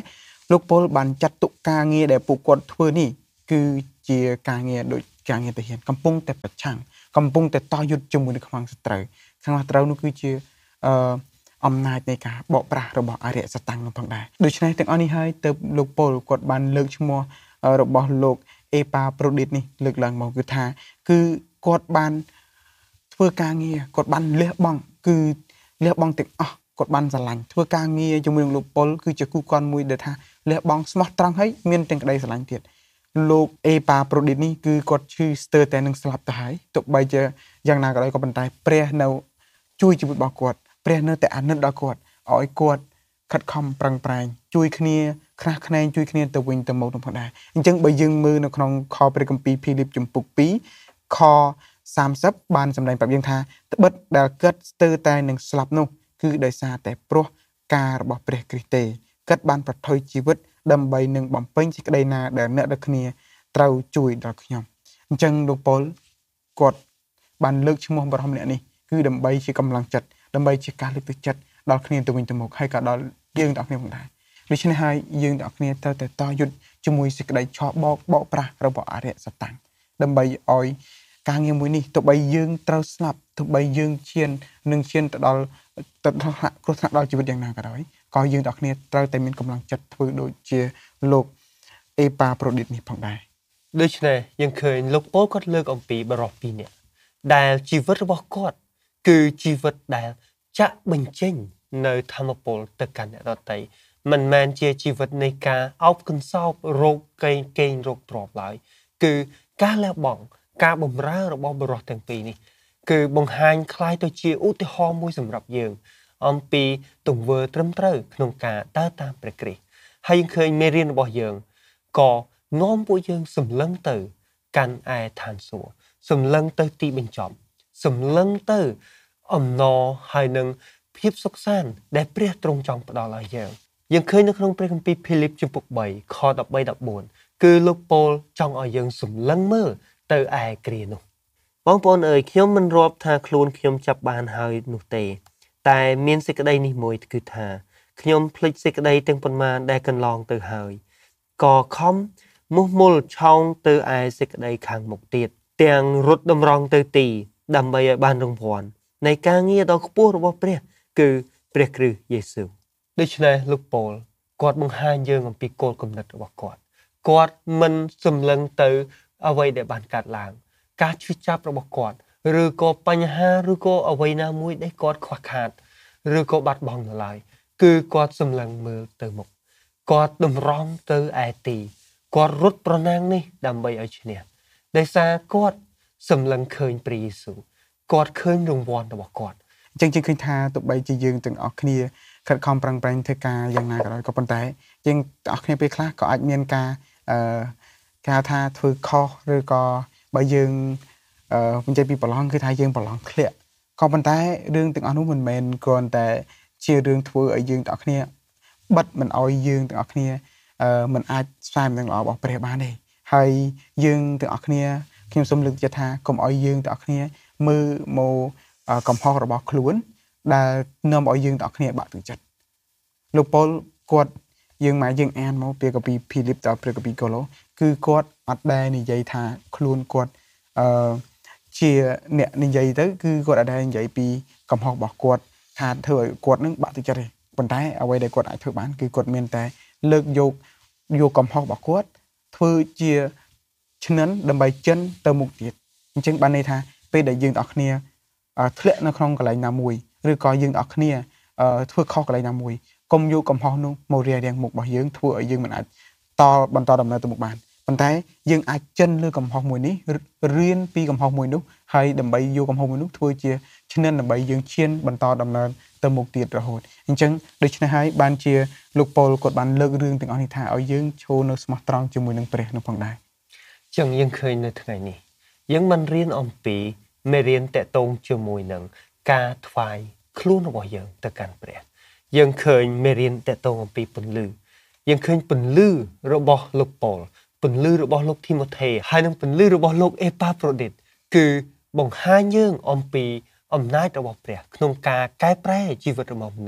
លោកពលបានចាត់ទុកការងារដែលពួកគាត់ធ្វើនេះគឺជាការងារដូចការងារទាហានកំពុងតែប្រឆាំងកំពុងតែតយុទ្ធជាមួយនឹងខ្មាំងសត្រូវខ្មាំងសត្រូវនោះគឺជាអឺអំណាចនៃការបកប្រាស់របស់អរិយសតាំងនោះផងដែរដូច្នេះទាំងអស់នេះហើយទៅលោកពលគាត់បានលើកឈ្មោះរបស់លោកអេប៉ាប្រូឌីតនេះលើកឡើងមកគឺថាគឺគាត់បានធ្វើការងារគាត់បានលះបង់គឺលះបង់ទាំងអស់គាត់បានស្រឡាញ់ធ្វើការងារជាមួយនឹងលោកពលគឺជាគូកនមួយដែលថាលះបង់ស្មោះត្រង់ហើយមានទាំងក្តីស្រឡាញ់ទៀតលោកអេប៉ាប្រូឌីតនេះគឺគាត់ឈឺស្ទើរតែនឹងស្លាប់ទៅហើយទោះបីជាយ៉ាងណាក៏ដោយក៏ប៉ុន្តែព្រះនៅជួយជីវិតរបស់គាត់ព្រះនៅតែអាណិតដល់គាត់ឲ្យគាត់ខិតខំប្រឹងប្រែងជួយគ្នាខ្នះខ្នែងជួយគ្នាទៅវិញទៅមកនោះផងដែរអញ្ចឹងបើយើងមើលនៅក្នុងខព្រះគម្ពីរភីលីបជំពូកពីរខសាមសិបបានសម្ដែងប្រាប់យើងថាត្បិតដែលកិតស្ទើរតែនឹងស្លាប់នោះគឺដោយសារតែព្រោះការរបស់ព្រះគ្រីស្ទទេកិតបានប្រថុយជីវិតដើម្បីនឹងបំពេញសេចក្តីណាដែលអ្នកទាំងគ្នាត្រូវជួយដល់ខ្ញុំអញ្ចឹងលោកពលគាត់បានលើកឈ្មោះបរិះម្នាក់នេះគឺដើម្បីជាកម្លាំងចិត្តដើម្បីជាការលើកទឹកចិត្តដល់គ្នាទៅវិញទៅមកហើយក៏ដល់យើងទាំងអស់គ្នាផងដែរដូច្នេះហើយយើងទាំងអស់គ្នាត្រូវតែតយុទ្ធជាមួយសេចក្តីឆោបបោកបោកប្រាស់របស់អរិយសតាំងដើម្បីឲ្យការងារមួយនេះទោះបីយើងត្រូវស្លាប់ទោះបីយើងឈាននឹងឈានទៅដល់ទៅដល់គ្រោះថ្នាក់ដល់ជីវិតយ៉ាងណាក៏ដោយក៏យើងទាំងអស់គ្នាត្រូវតែមានកម្លាំងចិត្តធ្វើដូចជាលោកអេប៉ាប្រូឌីតនេះផងដែរដូច្នេះយើងឃើញលោកពលគាត់លើកអំពីបរិះពីរនាក់ដែលជីវិតរបស់គាត់គឺជីវិតដែលចាក់បញ្ចេញនៅធម្មពលទៅកាន់អ្នកដទៃមិនមែនជាជីវិតនៃការអោបកន្សោបរោគកេងកេងរោគទ្រព្យឡើយគឺការលះបង់ការបម្រើរបស់បរិះទាំងពីរនេះគឺបង្ហាញคล้ายទៅជាឧទាហរណ៍មួយសម្រាប់យើងអំពីទង្វើត្រឹមត្រូវក្នុងការដើរតាមព្រះគ្រីស្ទហើយយើងឃើញមេរៀនរបស់យើងក៏នាំពួកយើងសម្លឹងទៅកាន់ឯឋានសួគ៌សម្លឹងទៅទីបញ្ចប់សម្លឹងទៅអំណរហើយនឹងភាពសុខសាន្តដែលព្រះទ្រង់ចង់ផ្ដល់ឲ្យយើងយើងឃើញនៅក្នុងព្រះគម្ពីរភីលីបជំពូកបីខដប់បី ដប់បួនគឺលោកពោលចង់ឲ្យយើងសម្លឹងមើលទៅឯគ្រានោះបងប្អូនអើយខ្ញុំមិនរាប់ថាខ្លួនខ្ញុំចាប់បានហើយនោះទេតែមានសេចក្តីនេះមួយគឺថាខ្ញុំភ្លេចសេចក្តីទាំងប៉ុន្មានដែលកន្លងទៅហើយក៏ខំមោះមុលឆោងទៅឯសេចក្តីខាងមុខទៀតទាំងរត់តម្រង់ទៅទីដើម្បីឲ្យបានរង្វាន់នៃការងារដ៏ខ្ពស់របស់ព្រះគឺព្រះគ្រីស្ទយេស៊ូវដូច្នេះលោកពោលគាត់បង្ហាញយើងអំពីគោលគំនិតរបស់គាត់គាត់មិនសម្លឹងទៅអ្វីដែលបានកាត់ឡើងការឈឺចាប់របស់គាត់ឬក៏បញ្ហាឬក៏អ្វីណាមួយដែលគាត់ខ្វះខាតឬក៏បាត់បង់នៅឡើយគឺគាត់សម្លឹងមើលទៅមុខគាត់តម្រង់ទៅឯទីគាត់រត់ប្រណាំងនេះដើម្បីឲ្យឈ្នះដោយសារគាត់សម្លឹងឃើញព្រះយេស៊ូវគាត់ឃើញរង្វាន់របស់គាត់អញ្ចឹងយើងឃើញថាទោះបីជាយើងទាំងអស់គ្នាខិតខំប្រឹងប្រែងធ្វើការយ៉ាងណាក៏ដោយក៏ប៉ុន្តែយើងទាំងអស់គ្នាពេលខ្លះក៏អាចមានការអឺគេហៅថាធ្វើខុសឬក៏បើយើងអឺបញ្ជាក់ពីប្រឡងគឺថាយើងប្រឡងធ្លាក់ក៏ប៉ុន្តែរឿងទាំងអស់នោះមិនមែនគ្រាន់តែជារឿងធ្វើឲ្យយើងទាំងអស់គ្នាបិទមិនឲ្យយើងទាំងអស់គ្នាអឺមិនអាចស្វែងរកល្អរបស់ព្រះបានទេហើយយើងទាំងអស់គ្នាខ្ញុំសូមលើកចិត្តថាកុំឲ្យយើងទាំងអស់គ្នាមើលមកកំហុសរបស់ខ្លួនដែលនាំឲ្យយើងទាំងអស់គ្នាបាក់ទឹកចិត្តលោកប៉ុលគាត់យើងមកយើងអានមកពីកាពីភីលីបដល់ព្រះកាពីកូឡូគឺគាត់អត់ដែលនិយាយថាខ្លួនគាត់អឺជាអ្នកនិយាយទៅគឺគាត់អត់ដែលនិយាយពីកំហុសរបស់គាត់ថាធ្វើឲ្យគាត់នឹងបាក់ទឹកចិត្តទេប៉ុន្តែអ្វីដែលគាត់អាចធ្វើបានគឺគាត់មានតែលើកយកយកកំហុសរបស់គាត់ធ្វើជាឈ្និនដើម្បីចិនទៅមុខទៀតអញ្ចឹងបានន័យថាពេលដែលយើងទាំងអស់គ្នាធ្លាក់នៅក្នុងកន្លែងណាមួយឬក៏យើងទាំងអស់គ្នាធ្វើខុសកន្លែងណាមួយកុំយកកំហុសនោះមករារាំងមុខរបស់យើងធ្វើឲ្យយើងមិនអាចតបន្តដំណើរទៅមុខបានប៉ុន្តែយើងអាចចិនលើកំហុសមួយនេះរៀនពីកំហុសមួយនោះហើយដើម្បីយកកំហុសមួយនោះធ្វើជាឈ្និនដើម្បីយើងឈានបន្តដំណើរទៅមុខទៀតរហូតអញ្ចឹងដូច្នេះហើយបានជាលោកប៉ុលគាត់បានលើករឿងទាំងអស់នេះថាឲ្យយើងឈរនៅស្មោះត្រង់ជាមួយនឹងព្រះនោះផងដែរអញ្ចឹងយើងឃើញនៅថ្ងៃនេះយើងបានរៀនអំពីមេរៀនតកតងជាមួយនឹងការថ្វាយខ្លួនរបស់យើងទៅកាន់ព្រះយើងឃើញមេរៀនតកតងអំពីពន្លឺយើងឃើញពន្លឺរបស់លោកប៉ុលពន្លឺរបស់លោកធីម៉ូថេហើយនិងពន្លឺរបស់លោកអេប៉ាប្រូឌីតគឺបង្ហាញយើងអំពីអំណាចរបស់ព្រះក្នុងការកែប្រែជីវិតរបស់មនុស្ស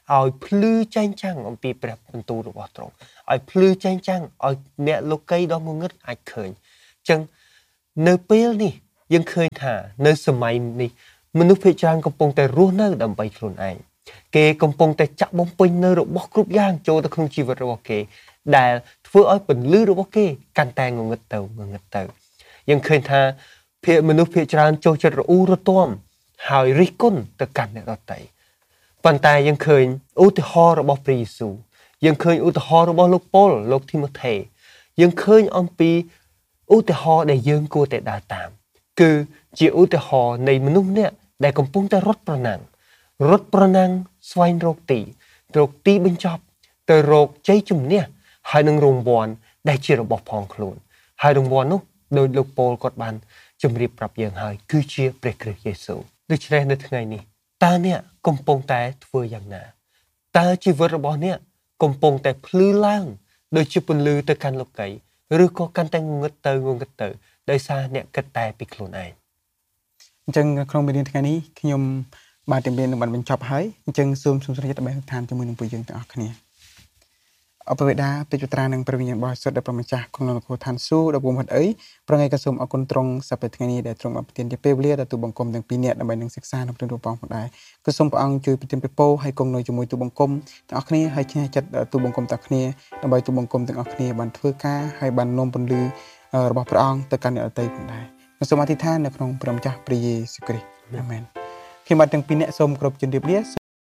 ឲ្យភ្លឺចែងចាំងអំពីព្រះបន្ទូលរបស់ទ្រង់ឲ្យភ្លឺចែងចាំងឲ្យអ្នកលោកីដ៏ងងឹតអាចឃើញអញ្ចឹងនៅពេលនេះយើងឃើញថានៅសម័យនេះមនុស្សភាគច្រើនកំពុងតែរស់នៅដើម្បីខ្លួនឯងគេកំពុងតែចាក់បំពេញនៅរបស់គ្រប់យ៉ាងចូលទៅក្នុងជីវិតរបស់គេដែលធ្វើឲ្យពន្លឺរបស់គេកាន់តែងងឹតទៅងងឹតទៅយើងឃើញថាភាគមនុស្សភាគច្រើនចូលចិត្តរអ៊ូរទាំហើយរិះគន់ទៅកាន់អ្នកដទៃប៉ុន្តែយើងឃើញឧទាហរណ៍របស់ព្រះយេស៊ូវយើងឃើញឧទាហរណ៍របស់លោកប៉ុលលោកធីម៉ូថេយើងឃើញអំពីឧទាហរណ៍ដែលយើងគួរតែដើរតាមគឺជាឧទាហរណ៍នៃមនុស្សម្នាក់ដែលកំពុងតែរត់ប្រណាំងរត់ប្រណាំងស្វែងរកទីរកទីបញ្ចប់ទៅរកជ័យជំនះហើយនឹងរង្វាន់ដែលជារបស់ផងខ្លួនហើយរង្វាន់នោះដោយលោកប៉ូលគាត់បានជម្រាបប្រាប់យើងហើយគឺជាព្រះគ្រីស្ទយេស៊ូវដូច្នេះនៅថ្ងៃនេះតើអ្នកកំពុងតែធ្វើយ៉ាងណាតើជីវិតរបស់អ្នកកំពុងតែភ្លឺឡើងដូចជាពន្លឺទៅកាន់លោកីឬក៏កាន់តែងងឹតទៅងងឹតទៅដោយសារអ្នកគិតតែពីខ្លួនឯងអញ្ចឹងក្នុងមេរៀនថ្ងៃនេះខ្ញុំបានតែមាននឹងបានបញ្ចប់ហើយអញ្ចឹងសូមសូមស្រីទៅបានឋានជាមួយនឹងពួកយើងទាំងអស់គ្នាអបវេដាពេជ្រត្រានឹងព្រះវិញ្ញាណបរិសុទ្ធដែលប្រម្ចាស់ក្នុងនគរឋានសួគ៌ដល់ពុំហត់អីប្រងៃក៏សូមអរគុណត្រង់សប្តាហ៍ថ្ងៃនេះដែលទ្រង់បានប្រទានជាពេលវេលាដល់ទូបង្គំទាំងពីរនាក់ដើម្បីនឹងសិក្សានៅក្នុងរូបផងផងដែរក៏សូមព្រះអង្គជួយប្រទានពរហើយគង់នៅជាមួយទូបង្គំទាំងអស់គ្នាហើយឆ្នះចិត្តទូបង្គំទាំងគ្នាដើម្បីទូបង្គំទាំងអស់គ្នាបានធ្វើការហើយបាននាំពន្លឺរបស់ព្រះអង្គទៅកាន់អ្នកដទៃផងដែរសូមអធិដ្ឋាននៅក្នុងព្រះម្ចាស់ព្រះយេស៊ូវគ្រីស្ទអាមែនខ្ញុំបាទទាំងពីរនាក់សូមគោរពជម្រាបលា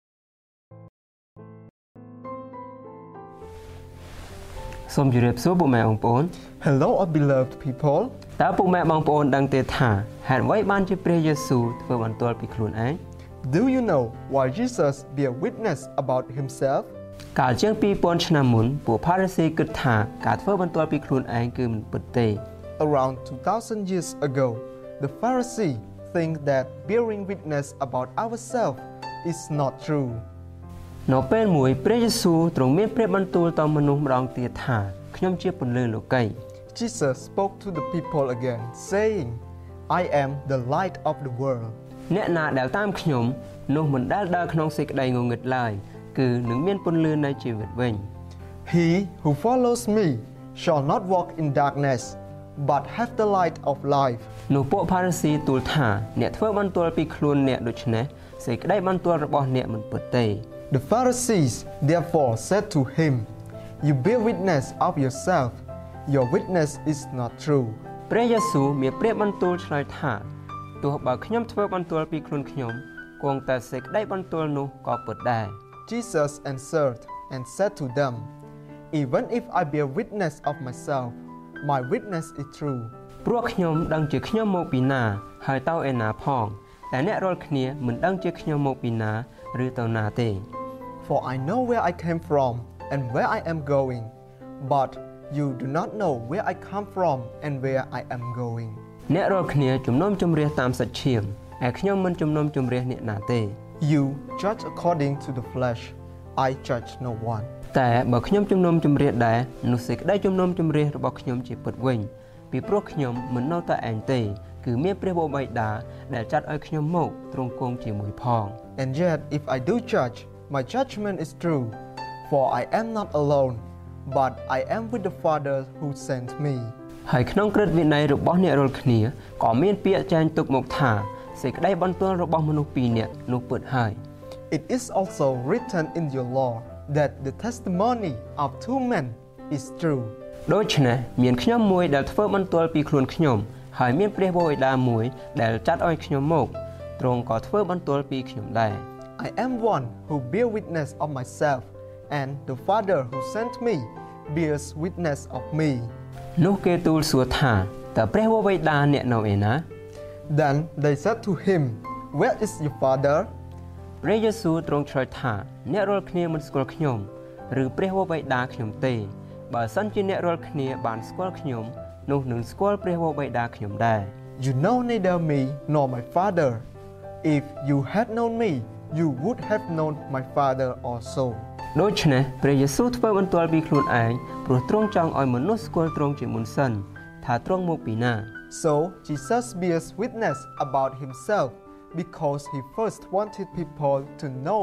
សូមជម្រាបសួរពុកម៉ែបងប្អូន Hello our beloved people តើពុកម៉ែបងប្អូនដឹងទេថាហេតុអ្វីបានជាព្រះយេស៊ូវធ្វើបន្ទាល់ពីខ្លួនឯង Do you know why Jesus bear witness about himself កាលជាងពីរពាន់ឆ្នាំមុនពួកផារីស៊ីគិតថាការធ្វើបន្ទាល់ពីខ្លួនឯងគឺមិនពិតទេ Around two thousand years ago the Pharisees think that bearing witness about ourselves is not true នៅពេលមួយព្រះយេស៊ូវទ្រង់មានព្រះបន្ទូលទៅមនុស្សម្ដងទៀតថាខ្ញុំជាពន្លឺលោកី Jesus spoke to the people again saying I am the light of the world អ្នកណាដែលតាមខ្ញុំនោះមិនដែលដើរក្នុងសេចក្តីងងឹតឡើយគឺនឹងមានពន្លឺនៃជីវិតវិញ He who follows me shall not walk in darkness but have the light of life នោះពួកផារីស៊ីទូលថាអ្នកធ្វើបន្ទាល់ពីខ្លួនអ្នកដូច្នេះសេចក្តីបន្ទាល់របស់អ្នកមិនពិតទេ The Pharisees therefore said to him You bear witness of yourself your witness is not true ព្រះយេស៊ូវមានព្រះបន្ទូលឆ្លើយថាទោះបើខ្ញុំធ្វើបន្ទាល់ពីខ្លួនខ្ញុំគង់តែសេចក្តីបន្ទាល់នោះក៏ពិតដែរ Jesus answered and said to them Even if I bear witness of myself my witness is true ព្រោះខ្ញុំដឹងជាខ្ញុំមកពីណាហើយទៅឯណាផងតែអ្នករាល់គ្នាមិនដឹងជាខ្ញុំមកពីណាឬទៅណាទេ For I know where I came from and where I am going but you do not know where I come from and where I am going អ្នករាល់គ្នាជំនុំជម្រះតាមសាច់ឈាមហើយខ្ញុំមិនជំនុំជម្រះអ្នកណាទេ You judge according to the flesh I judge no one តែបើខ្ញុំជំនុំជម្រះដែរនោះសេចក្តីជំនុំជម្រះរបស់ខ្ញុំជាពិតវិញពីព្រោះខ្ញុំមិននៅតែឯងទេគឺមានព្រះបបិតាដែលចាត់ឲ្យខ្ញុំមកទ្រង់គង់ជាមួយផង And yet if I do judge my judgment is true for I am not alone but I am with the Father who sent me ហើយក្នុងក្រឹតវិន័យរបស់អ្នករាល់គ្នាក៏មានពាក្យចែងទុកមកថាសេចក្តីបន្ទាល់របស់មនុស្សពីរនាក់នោះពិតហើយ It is also written in your law that the testimony of two men is true ដូច្នេះមានខ្ញុំមួយដែលធ្វើបន្ទាល់ពីខ្លួនខ្ញុំហើយមានព្រះបិតាមួយដែលចាត់ឲ្យខ្ញុំមកទ្រង់ក៏ធ្វើបន្ទាល់ពីខ្ញុំដែរ I am one who bear witness of myself and the Father who sent me bears witness of me នោះគេទូលសួរថាតើព្រះបិតាអ្នកនៅឯណា Then they said to him Where is your father ព្រះយេស៊ូវទ្រង់ឆ្លើយថាអ្នករាល់គ្នាមិនស្គាល់ខ្ញុំឬព្រះបិតាខ្ញុំទេបើសិនជាអ្នករាល់គ្នាបានស្គាល់ខ្ញុំនោះនឹងស្គាល់ព្រះបិតាខ្ញុំដែរ You know neither me nor my father If you had known me you would have known my father also ដូច្នេះព្រះយេស៊ូវធ្វើបន្ទាល់ពីខ្លួនឯងព្រោះទ្រង់ចង់ឲ្យមនុស្សស្គាល់ទ្រង់ជាមុនសិនថាទ្រង់មកពីណា So Jesus bears witness about himself because he first wanted people to know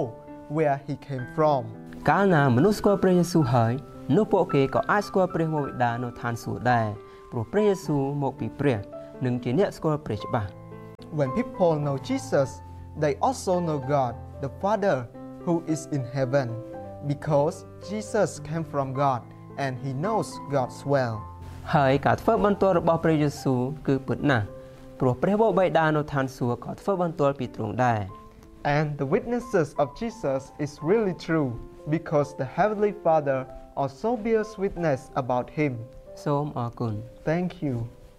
where he came from. កាលណាមនុស្សស្គាល់ព្រះយេស៊ូវហើយនោះពួកគេក៏អាចស្គាល់ព្រះវរបិតានៅឋានសួគ៌ដែរព្រោះព្រះយេស៊ូវមកពីព្រះនិងជាអ្នកស្គាល់ព្រះច្បាស់ When people know Jesus, they also know God, the Father, who is in heaven, because Jesus came from God and he knows God's well. ហើយការធ្វើបន្ទាល់របស់ព្រះយេស៊ូវគឺពិតណាស់ព្រោះព្រះវរបិតានៅឋានសួគ៌ក៏ធ្វើបន្ទាល់ពីទ្រង់ដែរ And the witnesses of Jesus is really true because the Heavenly Father also bears witness about him. សូមអរគុណ Thank you.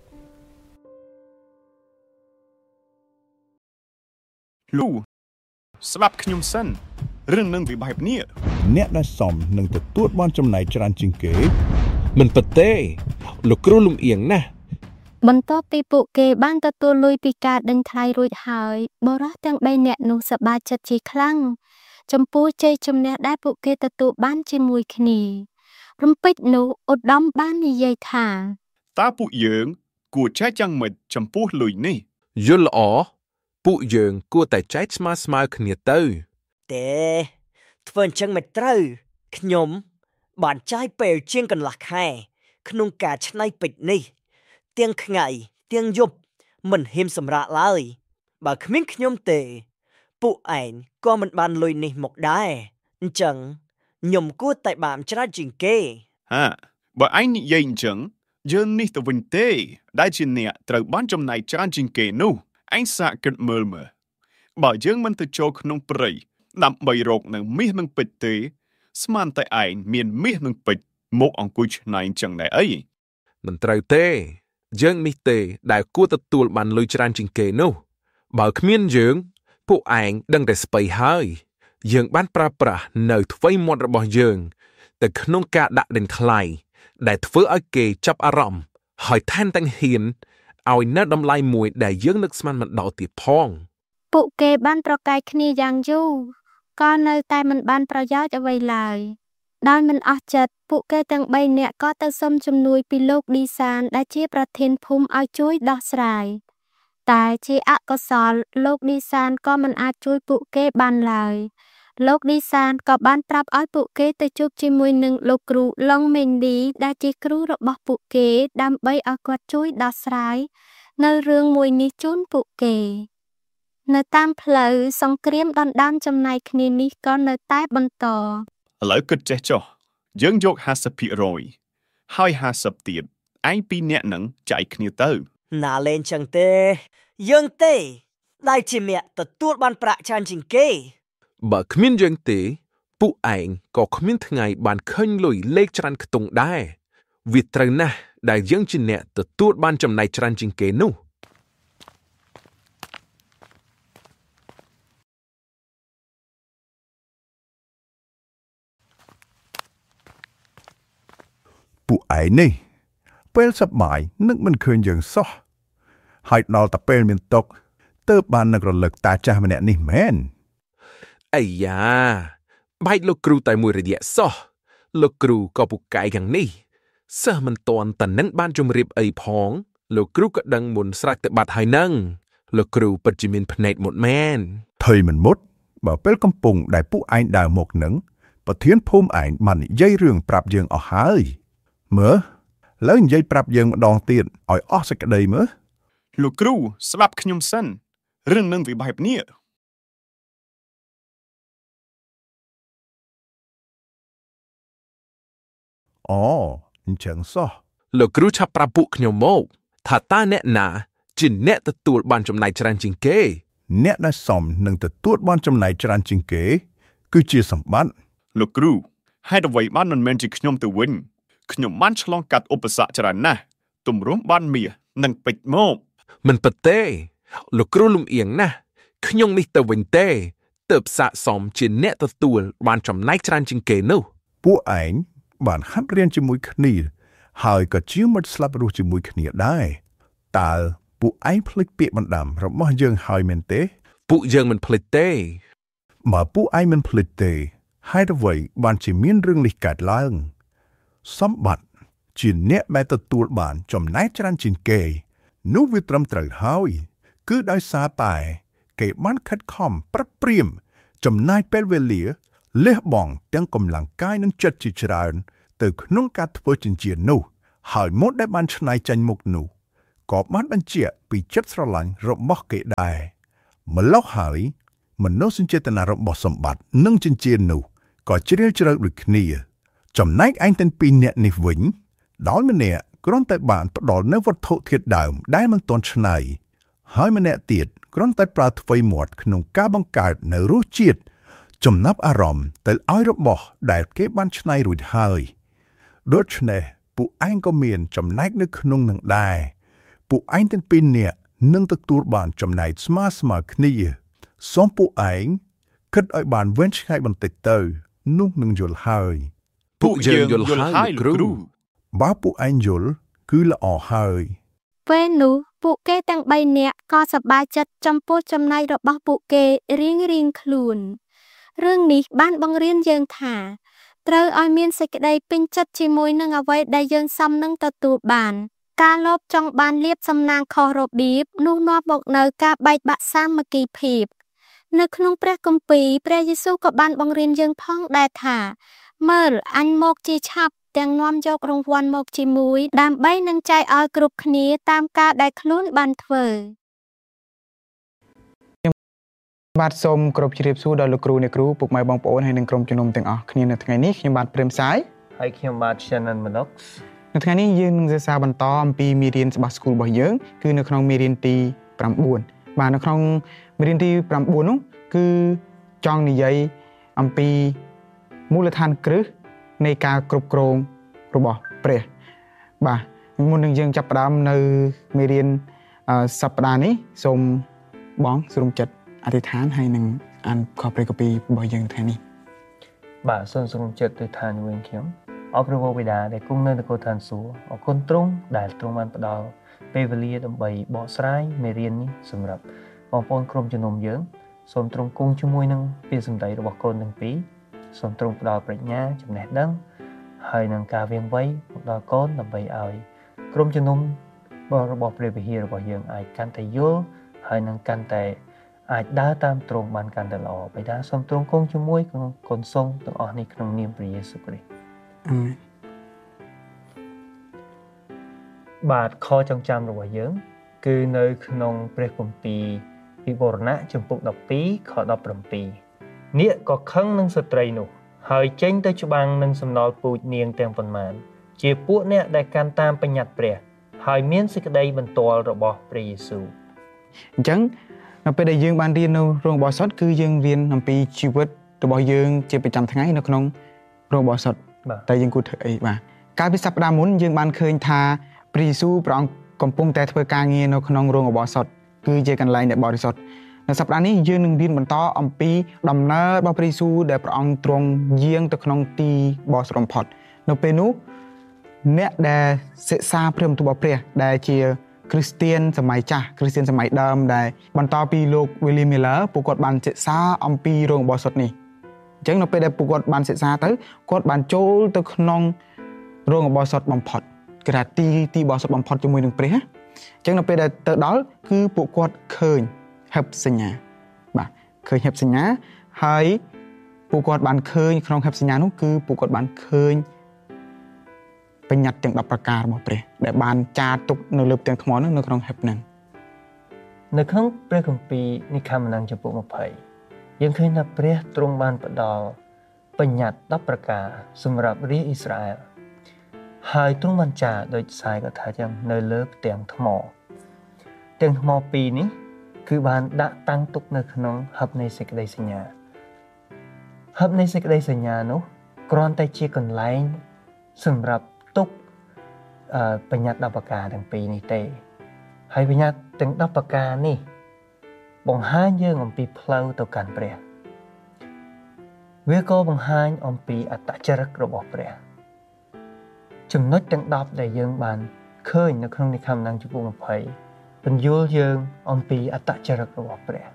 លោកស្ដាប់ខ្ញុំសិនរឿងនឹងវាបែបនេះអ្នកដែលសមនឹងទទួលបានចំណែកច្រើនជាងគេមិនពិតទេលោកគ្រូលំអៀងណាស់បន្ទាប់ពីពួកគេបានទទួលលុយពីការដេញថ្លៃរួចហើយបរិសុទ្ធទាំងបីនាក់នោះសប្បាយចិត្តជាខ្លាំងចំពោះជ័យជំនះដែលពួកគេទទួលបានជាមួយគ្នារំពេចនោះឧត្តមបាននិយាយថាតើពួកយើងគួរចែកយ៉ាងម៉េចចំពោះលុយនេះយល់ល្អពួកយើងគួរតែចែកស្មើស្មើគ្នាទៅទេធ្វើអញ្ចឹងមិនត្រូវខ្ញុំបានចាយពេលជាងកន្លះខែក្នុងការច្នៃពេជ្រនេះទាំងថ្ងៃទាំងយប់មិនហ៊ានសម្រាកឡើយបើគ្មានខ្ញុំទេពួកឯងក៏មិនបានលុយនេះមកដែរអញ្ចឹងខ្ញុំគួរតែបានច្រើនជាងគេហាបើឯងនិយាយអញ្ចឹងយើងនេះទៅវិញទេដែលជាអ្នកត្រូវបានចំណាយច្រើនជាងគេនោះឯងសាកគិតមើលមើលបើយើងមិនទៅចូលក្នុងព្រៃដើម្បីរកនៅមាសនិងពេជ្រទេស្មានតែឯងមានមាសនិងពេជ្រមកអង្គុយឆ្នៃអញ្ចឹងដែរអីមិនត្រូវទេយើងនេះទេដែលគួរទទួលបានលុយច្រើនជាងគេនោះបើគ្មានយើងពួកឯងដឹងតែស្ពៃហើយយើងបានប្រើប្រាស់នៅថ្វីមាត់របស់យើងទៅក្នុងការដាក់ដេញថ្លៃដែលធ្វើឲ្យគេចាប់អារម្មណ៍ហើយថែមទាំងហ៊ានឲ្យនៅតម្លៃមួយដែលយើងនឹកស្មានមិនដល់ទៀតផងពួកគេបានប្រកែកគ្នាយ៉ាងយូរក៏នៅតែមិនបានប្រយោជន៍អ្វីឡើយដោយមិនអស់ចិត្តពួកគេទាំងបីនាក់ក៏ទៅសុំជំនួយពីលោកឌីសានដែលជាប្រធានភូមិឲ្យជួយដោះស្រាយតែជាអកុសលលោកឌីសានក៏មិនអាចជួយពួកគេបានឡើយលោកឌីសានក៏បានប្រាប់ឲ្យពួកគេទៅជួបជាមួយនឹងលោកគ្រូឡុងមេងឌីដែលជាគ្រូរបស់ពួកគេដើម្បីឲ្យគាត់ជួយដោះស្រាយនៅរឿងមួយនេះជូនពួកគេនៅតាមផ្លូវសង្គ្រាមដណ្ដើមចំណែកគ្នានេះក៏នៅតែបន្តឥឡូវគិតចេះចុះយើងយកห้าสิบភាគរយហើយห้าสิบទៀតឯងពីរនាក់នឹងចែកគ្នាទៅណាលេងចឹងទេយើងទេដែលជាអ្នកទទួលបានប្រាក់ច្រើនជាងគេបើគ្មានយើងទេពួកឯងក៏គ្មានថ្ងៃបានឃើញលុយលេខច្រើនខ្ទង់ដែរវាត្រូវណាស់ដែលយើងជាអ្នកទទួលបានចំណែកច្រើនជាងគេនោះពួកឯងនេះពេលសប្បាយនឹកមិនឃើញយើងសោះហើយដល់តែពេលមានទុកទើបបាននឹករលឹកតាចាស់ម្នាក់នេះមែនអាយ៉ាបែកលោកគ្រូតែមួយរយៈសោះលោកគ្រូក៏ពូកែយ៉ាងនេះសិស្សមិនទាន់តែនឹងបានជម្រាបអីផងលោកគ្រូក៏ដឹងមុនស្រេចទៅបាត់ហើយនឹងលោកគ្រូពិតជាមានភ្នែកមុតមែនថុយមិនមុតបើពេលកំពុងដែលពួកឯងដើរមកនឹងប្រធានភូមិឯងបាននិយាយរឿងប្រាប់យើងអស់ហើយមើលលើនិយាយប្រាប់យើងម្ដងទៀតឲ្យអស់សេចក្តីមើលលោកគ្រូស្ដាប់ខ្ញុំសិនរឿងនឹងវាបែបនេះអូអញ្ចឹងសោះលោកគ្រូឆាប់ប្រាប់ពួកខ្ញុំមកថាតើអ្នកណាជាអ្នកទទួលបានចំណែកច្រើនជាងគេអ្នកដែលសមនឹងទទួលបានចំណែកច្រើនជាងគេគឺជាសម្បត្តិលោកគ្រូហេតុអ្វីបានមិនមែនជាខ្ញុំទៅវិញខ្ញុំបានឆ្លងកាត់ឧបសគ្គច្រើនណាស់ទម្រាំបានមាសនិងពេជ្រមកមិនពិតទេលោកគ្រូលំអៀងណាស់ខ្ញុំនេះទៅវិញទេទើបស័ក្តិសមជាអ្នកទទួលបានចំណែកច្រើនជាងគេនោះពួកឯងបានហាត់រៀនជាមួយគ្នាហើយក៏ជាមិត្តស្លាប់រស់ជាមួយគ្នាដែរតើពួកឯងភ្លេចពាក្យបណ្ដាំរបស់យើងហើយមែនទេពួកយើងមិនភ្លេចទេបើពួកឯងមិនភ្លេចទេហេតុអ្វីបានជាមានរឿងនេះកើតឡើងសម្បត្តិជាអ្នកដែលទទួលបានចំណែកច្រើនជាងគេនោះវាត្រឹមត្រូវហើយគឺដោយសារតែគេបានខិតខំប្រឹកព្រាមចំណាយពេលវេលាលះបង់ទាំងកម្លាំងកាយនិងចិត្តជាច្រើនទៅក្នុងការធ្វើចិញ្ចៀននោះហើយមុតដែលបានឆ្នៃចាញ់មុខនោះក៏បានបញ្ជាក់ពីចិត្តស្រឡាញ់របស់គេដែរម្ល៉េះហើយមនោសញ្ចេតនារបស់សម្បត្តិនិងចិញ្ចៀននោះក៏ជ្រាលជ្រៅដូចគ្នាចំណែកឯងទាំងពីរនាក់នេះវិញដោយម្នាក់គ្រាន់តែបានផ្ដល់នូវវត្ថុធាតុដើមដែលមិនទាន់ឆ្នៃហើយម្នាក់ទៀតគ្រាន់តែប្រើថ្វីមាត់ក្នុងការបង្កើតនូវរសជាតិចំណាប់អារម្មណ៍ទៅឲ្យរបស់ដែលគេបានឆ្នៃរួចហើយដូច្នេះពួកឯងក៏មានចំណែកនៅក្នុងនឹងដែរពួកឯងទាំងពីរនាក់នឹងទទួលបានចំណែកស្មើស្មើគ្នាសូមពួកឯងគិតឲ្យបានវែងឆ្ងាយបន្តិចទៅនោះនឹងយល់ហើយពួកយើងយល់ហើយលោកគ្រូបើពួកឯងយល់គឺល្អហើយពេលនោះពួកគេទាំងបីនាក់ក៏សប្បាយចិត្តចំពោះចំណែករបស់ពួកគេរៀងរៀងខ្លួនរឿងនេះបានបង្រៀនយើងថាត្រូវឲ្យមានសេចក្តីពេញចិត្តជាមួយនឹងអ្វីដែលយើងសមនឹងទទួលបានការលោភចង់បានលៀបសំណាងខុសរបៀបនោះនាំមកនៅការបែកបាក់សាមគ្គីភាពនៅក្នុងព្រះគម្ពីរព្រះយេស៊ូវក៏បានបង្រៀនយើងផងដែរថាមើលអញមកជាឆាប់ទាំងនាំយករង្វាន់មកជាមួយដើម្បីនឹងចែកឲ្យគ្រប់គ្នាតាមការដែលខ្លួនបានធ្វើបាទសូមគោរពជម្រាបសួរដល់លោកគ្រូអ្នកគ្រូពុកម៉ែបងប្អូនហើយនិងក្រុមជំនុំទាំងអស់គ្នានៅថ្ងៃនេះខ្ញុំបាទព្រាមសាយហើយខ្ញុំបាទ Shannon Manox នៅថ្ងៃនេះយើងនឹងសិក្សាបន្តអំពីមេរៀនច្បាស់ស្គូលរបស់យើងគឺនៅក្នុងមេរៀនទី9បាទនៅក្នុងមេរៀនទី9នោះគឺចង់និយាយអំពីមូលដ្ឋានគ្រឹះនៃការគ្រប់គ្រងរបស់ព្រះបាទមុននឹងយើងចាប់ផ្ដើមនៅមេរៀនសប្តាហ៍នេះសូមបងស្រុំចិត្តអធិដ្ឋានហើយនឹងអានខព្រះគម្ពីររបស់យើងថ្ងៃនេះបាទសូមស្រុំចិត្តទៅឋានវិញខ្ញុំអរព្រះវរបិតាដែលគង់នៅនគរឋានសួគ៌អរគុណទ្រង់ដែលទ្រង់បានផ្ដល់ពេលវេលាដើម្បីបកស្រាយមេរៀននេះសម្រាប់បងប្អូនក្រុមជំនុំយើងសូមទ្រង់គង់ជាមួយនឹងពាក្យសម្ដីរបស់កូនទាំងពីរសូមទ្រង់ផ្ដល់ប្រាជ្ញាចំណេះដឹងហើយនឹងការវាងវៃមកដល់កូនដើម្បីឲ្យក្រុមជំនុំរបស់ព្រះវិហាររបស់យើងអាចកាន់តែយល់ហើយនឹងកាន់តែអាចដើរតាមទ្រង់បានកាន់តែល្អបិតាសូមទ្រង់គង់ជាមួយកូនសូមទាំងអស់នេះក្នុងនាមព្រះយេស៊ូវគ្រីស្ទអាមែនបាទខចងចាំរបស់យើងគឺនៅក្នុងព្រះគម្ពីរវិវរណៈចំពុកដប់ពីរខដប់ប្រាំពីរនាគក៏ខឹងនឹងស្ត្រីនោះហើយចេញទៅច្បាំងនឹងសំណល់ពូជនាងទាំងប៉ុន្មានជាពួកអ្នកដែលកាន់តាមបញ្ញត្តិព្រះហើយមានសេចក្តីបន្ទាល់របស់ព្រះយេស៊ូវអញ្ចឹងនៅពេលដែលយើងបានរៀននៅរោងបោះសុតគឺយើងរៀនអំពីជីវិតរបស់យើងជាប្រចាំថ្ងៃនៅក្នុងរោងបោះសុតតែយើងគួរធ្វើអីបាទកាលពីសប្តាហ៍មុនយើងបានឃើញថាព្រះយេស៊ូវព្រះអង្គកំពុងតែធ្វើការងារនៅក្នុងរោងបោះសុតគឺជាកន្លែងដែលបរិសុទ្ធនៅសប្តាហ៍នេះយើងនឹងរៀនបន្តអំពីដំណើររបស់ព្រះយេស៊ូវដែលព្រះអង្គទ្រង់យាងទៅក្នុងទីបរិសុទ្ធបំផុតនៅពេលនោះអ្នកដែលសិក្សាព្រះបន្ទូលរបស់ព្រះដែលជាគ្រីស្ទៀនសម័យចាស់គ្រីស្ទៀនសម័យដើមដែលបន្តពីលោក William Miller ពួកគាត់បានសិក្សាអំពីរោងបោះសុតនេះអញ្ចឹងនៅពេលដែលពួកគាត់បានសិក្សាទៅគាត់បានចូលទៅក្នុងរោងបោះសុតបំផុតគេថាទីទីបោះសុតបំផុតជាមួយនឹងព្រះអញ្ចឹងនៅពេលដែលទៅដល់គឺពួកគាត់ឃើញហេបសញ្ញាបាទឃើញហេបសញ្ញាហើយពួកគាត់បានឃើញក្នុងហេបសញ្ញានោះគឺពួកគាត់បានឃើញបញ្ញត្តិទាំងដប់ប្រការរបស់ព្រះដែលបានចារទុកនៅលើផ្ទាំងថ្មនោះនៅក្នុងហេបហ្នឹងនៅក្នុងព្រះគម្ពីរនិកាមណាំងចំពុកยี่สิบយើងឃើញថាព្រះទ្រង់បានផ្ដល់បញ្ញត្តិដប់ប្រការសម្រាប់រាជអ៊ីស្រាអែលហើយទ្រង់បានចារដោយខ្សែក៏ថាចឹងនៅលើផ្ទាំងថ្មផ្ទាំងថ្មពីរនេះគឺបានដាក់តាំងទុកនៅក្នុងហឹបនៃសេចក្តីសញ្ញាហឹបនៃសេចក្តីសញ្ញានោះគ្រាន់តែជាកន្លែងសម្រាប់ទុកអឺបញ្ញត្តិដប់ប្រការទាំងពីរនេះទេហើយបញ្ញត្តិទាំងដប់ប្រការនេះបង្ហាញយើងអំពីផ្លូវទៅកាន់ព្រះវាក៏បង្ហាញអំពីអត្តចរិតរបស់ព្រះចំណុចទាំងដប់ដែលយើងបានឃើញនៅក្នុងនិកាមណាំងចំពុកยี่สิบពន្យល់យើងអំពីអត្តចរិតរបស់ព្រះ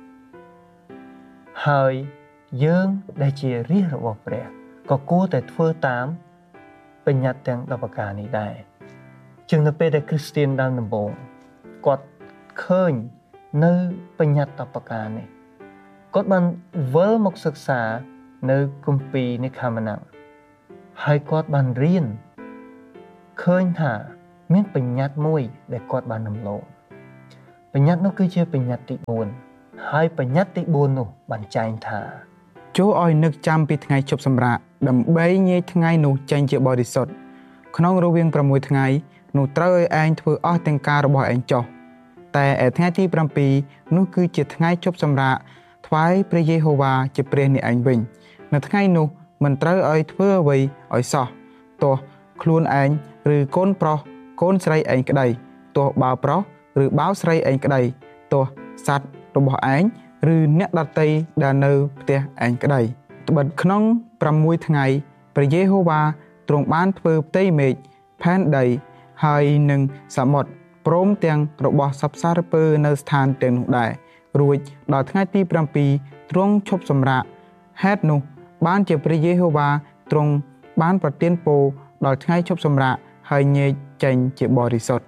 ហើយយើងដែលជារាជរបស់ព្រះក៏គួរតែធ្វើតាមបញ្ញត្តិទាំងដប់ប្រការនេះដែរជាងនៅពេលដែលគ្រីស្ទានដើមដំបូងគាត់ឃើញនៅបញ្ញត្តិដប់ប្រការនេះគាត់បានវិលមកសិក្សានៅគម្ពីរនេះខាងម្នាក់ហើយគាត់បានរៀនឃើញថាមានបញ្ញត្តិមួយដែលគាត់បានរំលងបញ្ញត្តិនោះគឺជាបញ្ញត្តិទី4ហើយបញ្ញត្តិទី4នោះបានចែងថាចូលឲ្យនឹកចាំពីថ្ងៃជប់សម្រាកដើម្បីងាយថ្ងៃនោះចេញជាបរិសុទ្ធក្នុងរវាង6ថ្ងៃនោះត្រូវឲ្យឯងធ្វើអស់ទាំងការរបស់ឯងចុះតែឯថ្ងៃទី7នោះគឺជាថ្ងៃជប់សម្រាកថ្វាយព្រះយេហូវ៉ាជាព្រះនៃឯងវិញនៅថ្ងៃនោះមិនត្រូវឲ្យធ្វើអ្វីឲ្យសោះទោះខ្លួនឯងឬកូនប្រុសកូនស្រីឯងក្តីទោះបាវប្រុសឬបាវស្រីឯងក្តីទោះសត្វរបស់ឯងឬអ្នកដទៃដែលនៅផ្ទះឯងក្តីត្បិតក្នុង6ថ្ងៃព្រះយេហូវ៉ាទ្រង់បានធ្វើផ្ទៃមេឃផែនដីហើយនឹងសមុទ្រព្រមទាំងរបស់សព្វសារពើនៅស្ថានទាំងនោះដែររួចដល់ថ្ងៃទី7ទ្រង់ឈប់សម្រាកហេតុនោះបានជាព្រះយេហូវ៉ាទ្រង់បានប្រទានពរដល់ថ្ងៃឈប់សម្រាកហើយញែកចេញជាបរិសុទ្ធ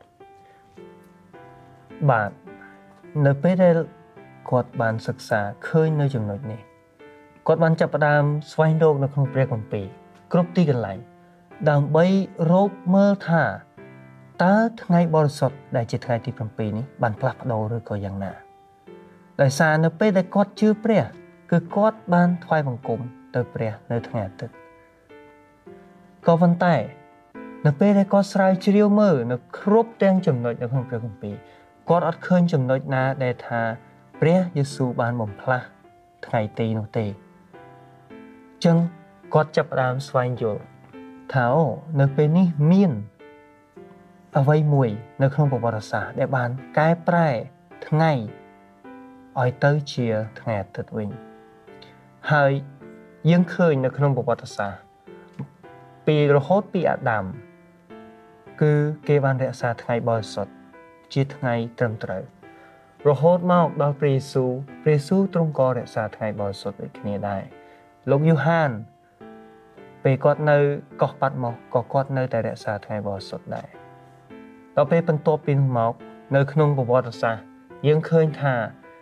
បាទនៅពេលដែលគាត់បានសិក្សាឃើញនៅចំណុចនេះគាត់បានចាប់ផ្ដើមស្វែងរកនៅក្នុងព្រះគម្ពីរគ្រប់ទីកន្លែងដើម្បីរកមើលថាតើថ្ងៃបរិសុទ្ធដែលជាថ្ងៃទី7នេះបានផ្លាស់ប្ដូរឬក៏យ៉ាងណាដោយសារនៅពេលដែលគាត់ជឿព្រះគឺគាត់បានថ្វាយបង្គំទៅព្រះនៅថ្ងៃអាទិត្យក៏ប៉ុន្តែនៅពេលដែលគាត់ស្រាវជ្រាវមើលនៅគ្រប់ទាំងចំណុចនៅក្នុងព្រះគម្ពីរគាត់អត់ឃើញចំណុចណាដែលថាព្រះយេស៊ូវបានបំផ្លាស់ថ្ងៃទីនោះទេអញ្ចឹងគាត់ចាប់ផ្ដើមស្វែងយល់ថាអូនៅពេលនេះមានអ្វីមួយនៅក្នុងប្រវត្តិសាស្ត្រដែលបានកែប្រែថ្ងៃឲ្យទៅជាថ្ងៃអាទិត្យវិញហើយយើងឃើញនៅក្នុងប្រវត្តិសាស្ត្រពីរហូតពីអាដាមគឺគេបានរក្សាថ្ងៃបរិសុទ្ធជាថ្ងៃត្រឹមត្រូវរហូតមកដល់ព្រះយេស៊ូវព្រះយេស៊ូវទ្រង់ក៏រក្សាថ្ងៃបរិសុទ្ធដូចគ្នាដែរលោកយូហានពេលគាត់នៅកោះប៉ាត់មកក៏គាត់នៅតែរក្សាថ្ងៃបរិសុទ្ធដែរដល់ពេលបន្ទាប់ពីនោះមកនៅក្នុងប្រវត្តិសាស្ត្រយើងឃើញថា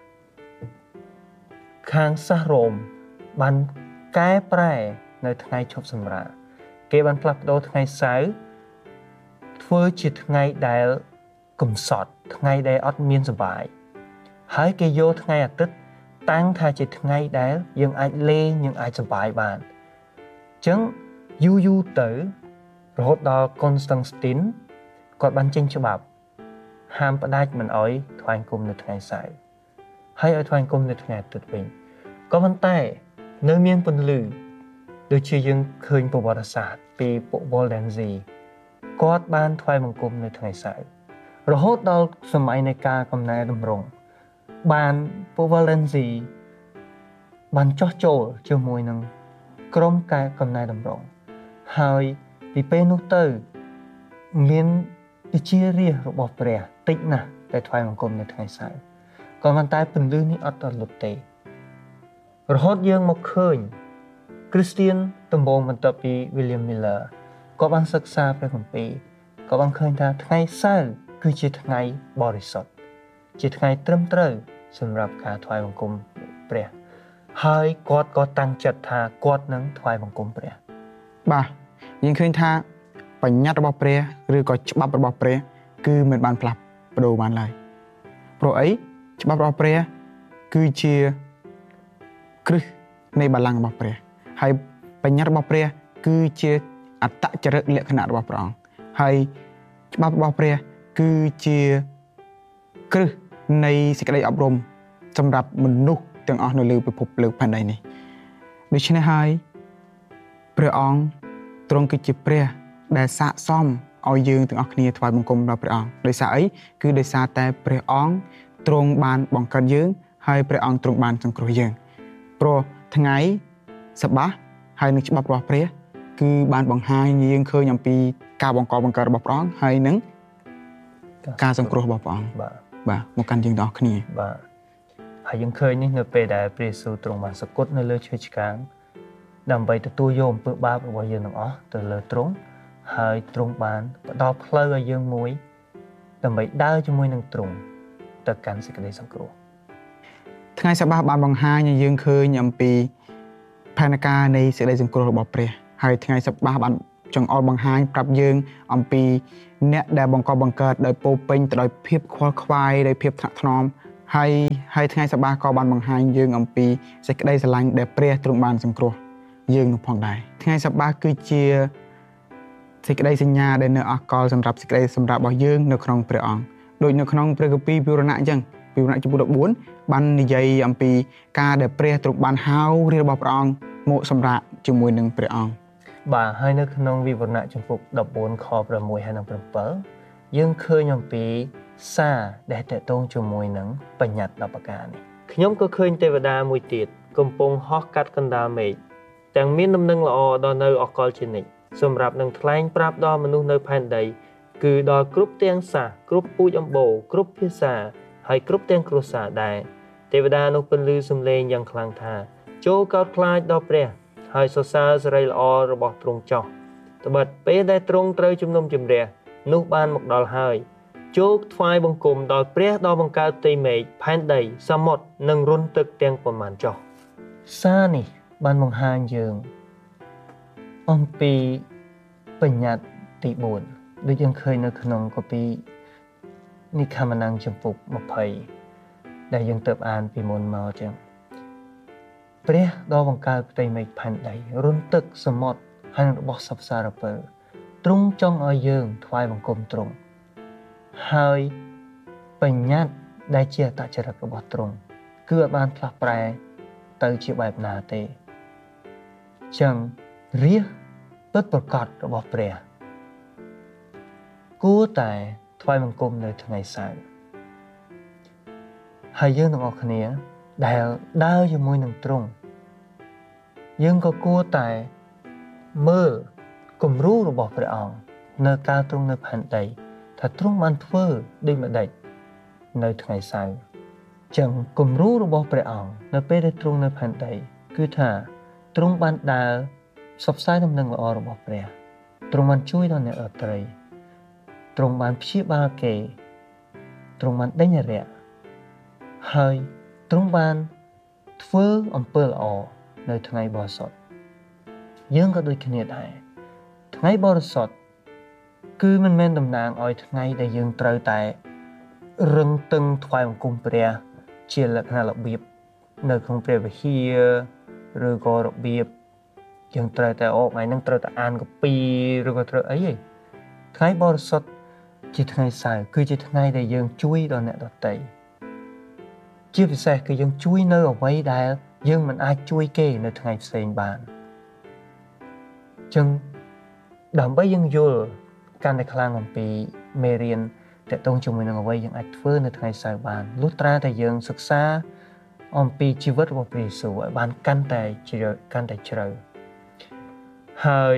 ខាងសាសរ៉ូមបានកែប្រែនៅថ្ងៃឈប់សម្រាកគេបានផ្លាស់ប្ដូរថ្ងៃសៅរ៍ធ្វើជាថ្ងៃដែលកំសត់ថ្ងៃដែលអត់មានសុបាយហើយគេយកថ្ងៃអាទិត្យតាំងថាជាថ្ងៃដែលយើងអាចលេងយើងអាចសុបាយបានអញ្ចឹងយូរយូរទៅរហូតដល់កុនស្តង់ស្ទីនគាត់បានចេញច្បាប់ហាមផ្ដាច់មិនអោយថ្វាយបង្គំនៅថ្ងៃសៅរ៍ហើយឲ្យថ្វាយបង្គំនៅថ្ងៃអាទិត្យវិញក៏ប៉ុន្តែនៅមានពន្លឺដូចជាយើងឃើញប្រវត្តិសាស្ត្រពីពួក Waldensi គាត់បានថ្វាយបង្គំនៅថ្ងៃសៅរ៍រហូតដល់សម័យនៃការកំណែតម្រង់បានពួក Waldensi បានចោះចូលជាមួយនឹងក្រុមការកំណែតម្រង់ហើយពីពេលនោះទៅមានវិជារាជរបស់ព្រះតិចណាស់តែថ្វាយបង្គំនៅថ្ងៃសៅរ៍ក៏ប៉ុន្តែពន្លឺនេះអត់ដល់លុតទេរហូតយើងមកឃើញគ្រីស្ទៀនដំបូងបន្ទាប់ពី William Miller ក៏បានសិក្សាព្រះគម្ពីរក៏បានឃើញថាថ្ងៃសៅរ៍គឺជាថ្ងៃបរិសុទ្ធជាថ្ងៃត្រឹមត្រូវសម្រាប់ការថ្វាយបង្គំព្រះហើយគាត់ក៏តាំងចិត្តថាគាត់នឹងថ្វាយបង្គំព្រះបាទយើងឃើញថាបញ្ញត្តិរបស់ព្រះឬក៏ច្បាប់របស់ព្រះគឺមិនបានផ្លាស់ប្ដូរបានឡើយព្រោះអីច្បាប់របស់ព្រះគឺជាគ្រឹះនៃបល្ល័ង្ករបស់ព្រះហើយបញ្ញត្តិរបស់ព្រះគឺជាអត្តចរិតលក្ខណៈរបស់ព្រះអង្គហើយច្បាប់របស់ព្រះគឺជាគ្រឹះនៃសេចក្តីអប់រំសម្រាប់មនុស្សទាំងអស់នៅលើពិភពលើផែនដីនេះដូច្នេះហើយព្រះអង្គទ្រង់គឺជាព្រះដែលស័ក្តិសមឲ្យយើងទាំងអស់គ្នាថ្វាយបង្គំដល់ព្រះអង្គដោយសារអីគឺដោយសារតែព្រះអង្គទ្រង់បានបង្កើតយើងហើយព្រះអង្គទ្រង់បានសង្គ្រោះយើងព្រោះថ្ងៃសបាសហើយនឹងច្បាប់របស់ព្រះគឺបានបង្ហាញយើងឃើញអំពីការបង្កបង្កើតរបស់ព្រះអង្គហើយនឹងការសង្គ្រោះរបស់ព្រះអង្គបាទបាទមកកាន់យើងទាំងអស់គ្នាបាទហើយយើងឃើញនេះនៅពេលដែលព្រះយេស៊ូវទ្រង់បានសគត់នៅលើឈើឆ្កាងដើម្បីទទួលយកអំពើបាបរបស់យើងទាំងអស់ទៅលើទ្រង់ហើយទ្រង់បានផ្ដល់ផ្លូវឲ្យយើងមួយដើម្បីដើរជាមួយនឹងទ្រង់ទៅកាន់សេចក្តីសង្គ្រោះថ្ងៃសបាបានបង្ហាញឲ្យយើងឃើញអំពីផែនការនៃសេចក្តីសង្គ្រោះរបស់ព្រះហើយថ្ងៃសបាបានចង្អុលបង្ហាញប្រាប់យើងអំពីអ្នកដែលបង្កបង្កើតដោយពោពេញទៅដោយភាពខ្វល់ខ្វាយដោយភាពថ្នាក់ថ្នមហើយហើយថ្ងៃសបាក៏បានបង្ហាញយើងអំពីសេចក្តីស្រឡាញ់ដែលព្រះទ្រង់បានសង្គ្រោះយើងនោះផងដែរថ្ងៃសបាគឺជាសេចក្តីសញ្ញាដែលនៅអកលសម្រាប់សេចក្តីសម្រាប់របស់យើងនៅក្នុងព្រះអង្គដូចនៅក្នុងព្រះគម្ពីរពីរណៈអញ្ចឹងពីរណៈចំពោះដប់បួនបាននិយាយអំពីការដែលព្រះទ្រង់បានហៅរាជរបស់ព្រះអង្គមកសម្រាប់ជាមួយនឹងព្រះអង្គបាទហើយនៅក្នុងវិវរណៈចំពោះដប់បួនខប្រាំមួយហើយនិងប្រាំbảyយើងឃើញអំពីសារដែលតេតងជាមួយនឹងបញ្ញត្តិដប់ប្រការនេះខ្ញុំក៏ឃើញទេវតាមួយទៀតកំពុងហោះកាត់កណ្ដាលមេឃទាំងមានដំណឹងល្អដល់នៅអកលជានិច្ចសម្រាប់នឹងថ្លែងប្រាប់ដល់មនុស្សនៅផែនដីគឺដល់គ្រប់ទាំងសាសគ្រប់ពូជអម្បូរគ្រប់ភាសាហើយគ្រប់ទាំងគ្រួសារដែរទេវតានោះពន្លឺសំឡេងយ៉ាងខ្លាំងថាចូលកោតខ្លាចដល់ព្រះហើយសរសើរសេរីល្អរបស់ទ្រង់ចោះត្បិតពេលដែលទ្រង់ត្រូវជំនុំជម្រះនោះបានមកដល់ហើយចូលថ្វាយបង្គំដល់ព្រះដ៏បង្កើតផ្ទៃមេឃផែនដីសមុទ្រនិងរន្ធទឹកទាំងប៉ុន្មានចោះសារនេះបានបង្ហាញយើងអំពីបញ្ញត្តិទីបួនដូចយើងឃើញនៅក្នុងកូពីនិខមណាំងចំពុក20ដែលយើងទើបអានពីមុនមកចឹងព្រះដ៏បង្កើតផ្ទៃមេឃផែនដីរន្ធទឹកសមុទ្រហើយរបស់សព្វសារពើទ្រង់ចង់ឲ្យយើងថ្វាយបង្គំទ្រង់ហើយបញ្ញត្តិដែលជាអត្តចរិតរបស់ទ្រង់គឺអត់បានផ្លាស់ប្រែទៅជាបែបណាទេចឹងរាជពិតប្រាកដរបស់ព្រះគួរតែថ្វាយបង្គំនៅថ្ងៃសៅរ៍ហើយយើងទាំងអស់គ្នាដែលដើរជាមួយនឹងទ្រង់យើងក៏គួរតែមើលគំរូរបស់ព្រះអង្គនៅការទ្រង់នៅផែនដីថាទ្រង់បានធ្វើដូចម្ដេចនៅថ្ងៃសៅរ៍ចឹងគំរូរបស់ព្រះអង្គនៅពេលដែលទ្រង់នៅផែនដីគឺថាទ្រង់បានដើរផ្សព្វផ្សាយដំណឹងល្អរបស់ព្រះទ្រង់បានជួយដល់អ្នកដទៃទ្រង់បានព្យាបាលគេទ្រង់បានដេញអារក្សហើយទ្រង់បានធ្វើអំពើល្អនៅថ្ងៃបរិសុទ្ធយើងក៏ដូចគ្នាដែរថ្ងៃបរិសុទ្ធគឺមិនមែនតំណាងឲ្យថ្ងៃដែលយើងត្រូវតែរឹងតឹងថ្វាយបង្គំព្រះជាលក្ខណៈរបៀបនៅក្នុងព្រះវិហារឬក៏របៀបយើងត្រូវតែអូថ្ងៃហ្នឹងត្រូវតែអានកពីឬក៏ត្រូវអីហីថ្ងៃបរិសុទ្ធជាថ្ងៃសៅរ៍គឺជាថ្ងៃដែលយើងជួយដល់អ្នកដទៃជាពិសេសគឺយើងជួយនៅអ្វីដែលយើងមិនអាចជួយគេនៅថ្ងៃផ្សេងបានអញ្ចឹងដើម្បីយើងយល់កាន់តែខ្លាំងអំពីមេរៀនតកតងជាមួយនឹងអ្វីយើងអាចធ្វើនៅថ្ងៃសៅរ៍បានលុះត្រាតែយើងសិក្សាអំពីជីវិតរបស់ព្រះយេស៊ូវឲ្យបានកាន់តែជ្រៅកាន់តែជ្រៅហើយ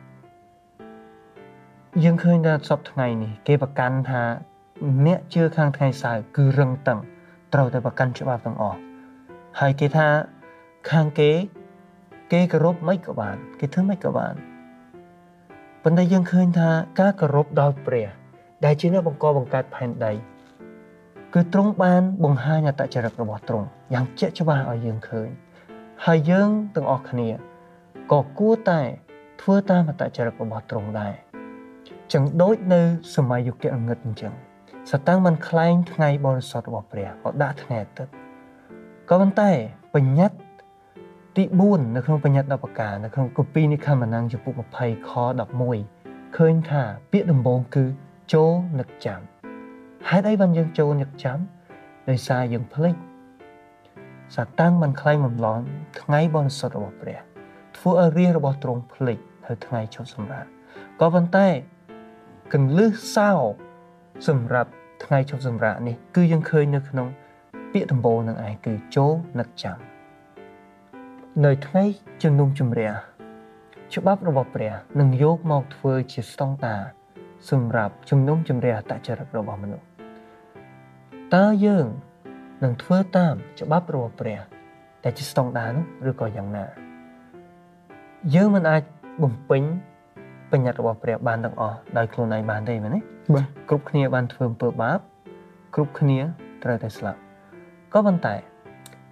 យើងឃើញថាសពថ្ងៃនេះគេប្រកាន់ថាអ្នកជឿខាងថ្ងៃសៅរ៍គឺរឹងតឹងត្រូវតែប្រកាន់ច្បាប់ទាំងអស់ហើយគេថាខាងគេគេគោរពមិនក៏បានគេធ្វើមិនក៏បានប៉ុន្តែយើងឃើញថាការគោរពដល់ព្រះដែលជាអ្នកបង្កបង្កើតផែនដីគឺទ្រង់បានបង្ហាញអត្តចរិតរបស់ទ្រង់យ៉ាងជាក់ច្បាស់ឲ្យយើងឃើញហើយយើងទាំងអស់គ្នាក៏គួរតែធ្វើតាមអត្តចរិតរបស់ទ្រង់ដែរចឹងដូចនៅសម័យយុគអង្កិតអញ្ចឹងសតាំងបានខ្លែងថ្ងៃបរិសុទ្ធរបស់ព្រះក៏ដាក់ថ្ងៃអាទិត្យក៏ប៉ុន្តែបញ្ញត្តិទីបួននៅក្នុងបញ្ញត្តិដប់ប្រការនៅក្នុងគម្ពីរនិខមណាំងចំពុក20ខដប់មួយឃើញថាពាក្យដំបូងគឺចូលនឹកចាំហេតុអីបានយើងចូលនឹកចាំដោយសារយើងភ្លេចសាតាំងបានខ្លែងបំឡងថ្ងៃបរិសុទ្ធរបស់ព្រះធ្វើឲ្យរាជរបស់ទ្រង់ភ្លេចនៅថ្ងៃឈប់សម្រាកក៏ប៉ុន្តែកន្លឹះសោសម្រាប់ថ្ងៃឈប់សម្រាកនេះគឺយើងឃើញនៅក្នុងពាក្យដំបូងនឹងឯងគឺចូលនឹកចាំនៅថ្ងៃជំនុំជម្រះច្បាប់របស់ព្រះនឹងយកមកធ្វើជាស្តង់ដារសម្រាប់ជំនុំជម្រះអត្តចរិតរបស់មនុស្សតើយើងនឹងធ្វើតាមច្បាប់របស់ព្រះដែលជាស្តង់ដារនោះឬក៏យ៉ាងណាយើងមិនអាចបំពេញបញ្ញត្តិរបស់ព្រះបានទាំងអស់ដោយខ្លួនឯងបានទេមែនទេបាទគ្រប់គ្នាបានធ្វើអំពើបាបគ្រប់គ្នាត្រូវតែស្លាប់ក៏ប៉ុន្តែ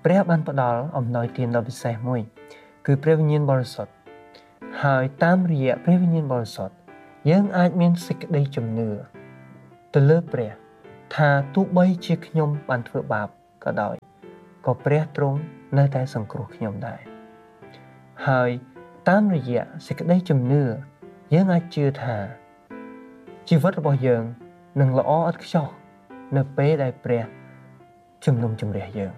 ព្រះបានផ្ដល់អំណោយទានដ៏ពិសេសមួយគឺព្រះវិញ្ញាណបរិសុទ្ធហើយតាមរយៈព្រះវិញ្ញាណបរិសុទ្ធយើងអាចមានសេចក្តីជំនឿទៅលើព្រះថាទោះបីជាខ្ញុំបានធ្វើបាបក៏ដោយក៏ព្រះទ្រង់នៅតែសង្គ្រោះខ្ញុំដែរហើយតាមរយៈសេចក្តីជំនឿយើងអាចជឿថាជីវិតរបស់យើងនឹងល្អឥតខ្ចោះនៅពេលដែលព្រះជំនុំជម្រះយើង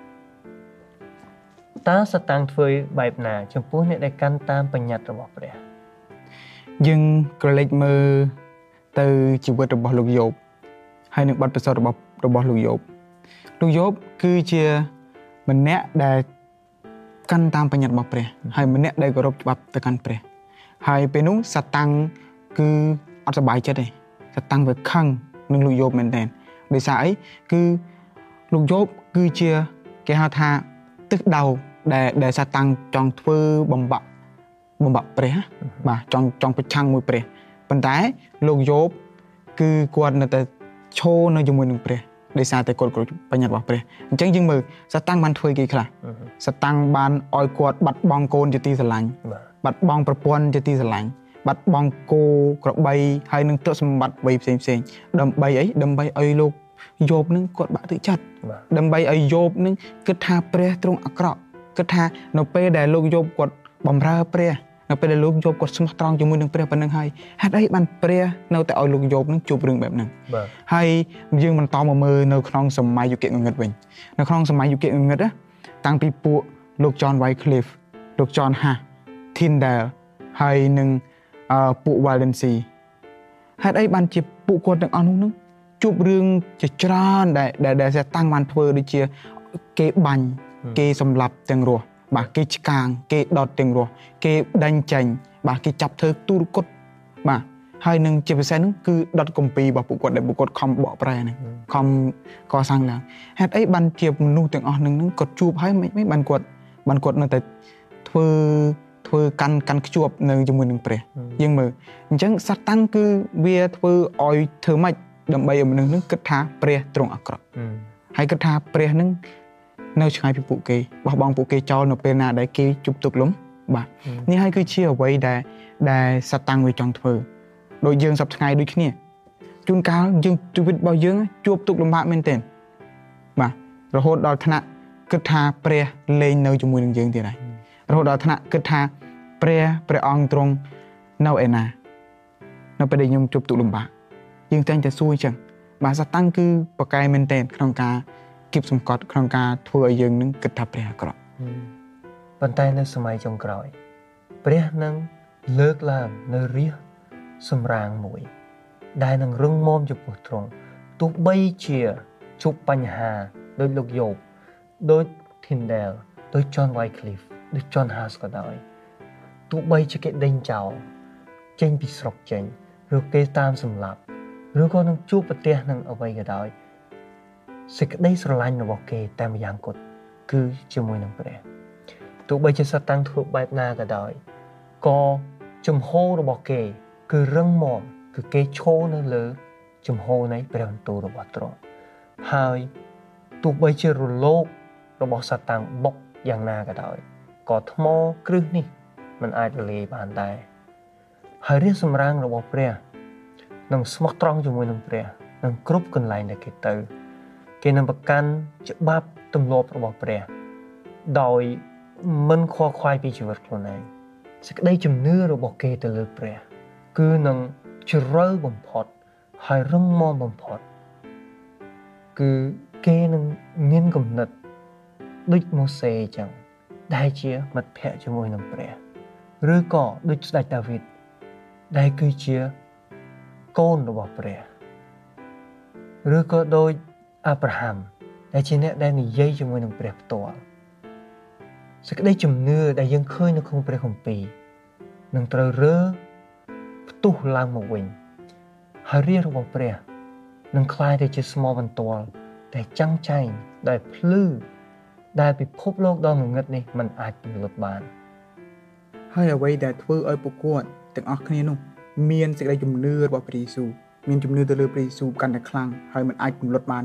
តើសាតាំងធ្វើបែបណាចំពោះអ្នកដែលកាន់តាមបញ្ញត្តិរបស់ព្រះយើងក្រឡេកមើលទៅជីវិតរបស់លោកយោបហើយនឹងបទពិសោធន៍របស់របស់លោកយោបលោកយោបគឺជាម្នាក់ដែលកាន់តាមបញ្ញត្តិរបស់ព្រះហើយម្នាក់ដែលគោរពច្បាប់ទៅកាន់ព្រះហើយពេលនោះសាតាំងគឺអត់សប្បាយចិត្តទេសាតាំងវាខឹងនឹងលោកយោបមែនទែនដោយសារអីគឺលោកយោបគឺជាគេហៅថាទឹកដៅដែលដែលសាតាំងចង់ធ្វើបំបាក់បំបាក់ព្រះបាទចង់ចង់ប្រឆាំងមួយព្រះប៉ុន្តែលោកយោបគឺគាត់នៅតែឈរនៅជាមួយនឹងព្រះដោយសារតែគាត់គោរពបញ្ញត្តិរបស់ព្រះអញ្ចឹងយើងមើលសាតាំងបានធ្វើគេខ្លះសាតាំងបានឲ្យគាត់បាត់បង់កូនជាទីស្រឡាញ់បាត់បង់ប្រពន្ធជាទីស្រឡាញ់បាត់បង់គោក្របីហើយនឹងទ្រព្យសម្បត្តិអ្វីផ្សេងផ្សេងដើម្បីអីដើម្បីឲ្យលោកយោបនឹងគាត់បាក់ទឹកចិត្តដើម្បីឲ្យយោបនឹងគិតថាព្រះទ្រង់អាក្រក់គិតថានៅពេលដែលលោកយោបគាត់បម្រើព្រះនៅពេលដែលលោកយោបគាត់ស្មោះត្រង់ជាមួយនឹងព្រះប៉ុណ្្នឹងហើយហេតុអីបានព្រះនៅតែឲ្យលោកយោបនឹងជួបរឿងបែបហ្នឹងហើយយើងបន្តមកមើលនៅក្នុងសម័យយុគងងឹតវិញនៅក្នុងសម័យយុគងងឹតតាំងពីពួកលោក John Wycliffe លោក John Huss Tyndale ហើយនឹងពួក Waldensi ហេតុអីបានជាពួកគាត់ទាំងអស់នោះនឹងជួបរឿងជាច្រើនដែលដែលសាតាំងបានធ្វើដូចជាគេបាញ់គេសម្លាប់ទាំងរស់បាទគេឆ្កាងគេដុតទាំងរស់គេដេញចេញបាទគេចាប់ធ្វើទូរគុតបាទហើយនឹងជាពិសេសហ្នឹងគឺដុតគម្ពីររបស់ពួកគាត់ដែលពួកគាត់ខំបកប្រែហ្នឹងខំកសាងឡើងហេតុអីបានជាមនុស្សទាំងអស់ហ្នឹងគាត់ជួបហើយមិនមិនបានគាត់បានគាត់នៅតែធ្វើធ្វើកាន់កាន់ខ្ជាប់នៅជាមួយនឹងព្រះយើងមើលអញ្ចឹងសាតាំងគឺវាធ្វើឲ្យធ្វើម៉េចដើម្បីឲ្យមនុស្សហ្នឹងគិតថាព្រះទ្រង់អាក្រក់ហើយគិតថាព្រះហ្នឹងនៅឆ្ងាយពីពួកគេបោះបង់ពួកគេចោលនៅពេលណាដែលគេជប់ទុកលំបាទនេះហើយគឺជាអ្វីដែលដែលសាតាំងវាចង់ធ្វើដូចយើងសប្តាហ៍ថ្ងៃដូចគ្នាជួនកាលយើងជីវិតរបស់យើងជួបទុកលំបាកមែនទែនបាទរហូតដល់ថ្នាក់គិតថាព្រះលែងនៅជាមួយនឹងយើងទៀតហើយរហូតដល់ថ្នាក់គិតថាព្រះព្រះអង្គទ្រង់នៅឯណានៅពេលដែលខ្ញុំជួបទុកលំបាកយើងតែងតែសួរអញ្ចឹងបាទសាតាំងគឺប្រកែកមែនទែនក្នុងការគៀបសង្កត់ក្នុងការធ្វើឲ្យយើងនឹងគិតថាព្រះអាក្រក់ប៉ុន្តែនៅសម័យចុងក្រោយព្រះនឹងលើកឡើងនៅរាជសម្រាងមួយដែលនឹងរឹងមាំចំពោះទ្រង់ទោះបីជាជួបបញ្ហាដោយលោកយោបដោយ Tyndale ដោយ John Wycliffe ដោយ John Huss ក៏ដោយទោះបីជាគេដេញចោលចេញពីស្រុកចេញឬគេតាមសម្លាប់ឬក៏នឹងជួបប្រទះនឹងអ្វីក៏ដោយសេចក្តីស្រឡាញ់របស់គេតែម្យ៉ាងគត់គឺជាមួយនឹងព្រះទោះបីជាសាតាំងធ្វើបែបណាក៏ដោយក៏ជំហររបស់គេគឺរឹងមាំគឺគេឈរនៅលើជំហរនៃព្រះបន្ទូលរបស់ទ្រង់ហើយទោះបីជារលករបស់សាតាំងបុកយ៉ាងណាក៏ដោយក៏ថ្មគ្រឹះនេះមិនអាចរលាយបានដែរហើយរាជសម្រាងរបស់ព្រះនឹងស្មោះត្រង់ជាមួយនឹងព្រះនឹងគ្រប់កន្លែងដែលគេទៅគេនឹងប្រកាន់ច្បាប់ទម្លាប់របស់ព្រះដោយមិនខ្វល់ខ្វាយពីជីវិតខ្លួនឯងសេចក្តីជំនឿរបស់គេទៅលើព្រះគឺនឹងជ្រៅបំផុតហើយរឹងមាំបំផុតគឺគេនឹងមានគំនិតដូចម៉ូសេអញ្ចឹងដែលជាមិត្តភក្តិជាមួយនឹងព្រះឬក៏ដូចស្ដេចដាវីតដែលគឺជាកូនរបស់ព្រះឬក៏ដូចអាប់រ៉ាហាំដែលជាអ្នកដែលនិយាយជាមួយនឹងព្រះផ្ទាល់សេចក្តីជំនឿដែលយើងឃើញនៅក្នុងព្រះគម្ពីរនឹងត្រូវរើផ្ទុះឡើងមកវិញហើយរាជរបស់ព្រះនឹងคล้ายទៅជាស្មោបន្ទាល់ដែលចាំងចែងដែលភ្លឺដែលពិភពលោកដ៏ងងឹតនេះมันអាចពន្លត់បានហើយអ្វីដែលធ្វើឲ្យពួកគាត់ទាំងអស់គ្នានោះមានសេចក្តីជំនឿរបស់ព្រះយេស៊ូវមានជំនឿទៅលើព្រះយេស៊ូវកាន់តែខ្លាំងហើយมันអាចពន្លត់បាននោះ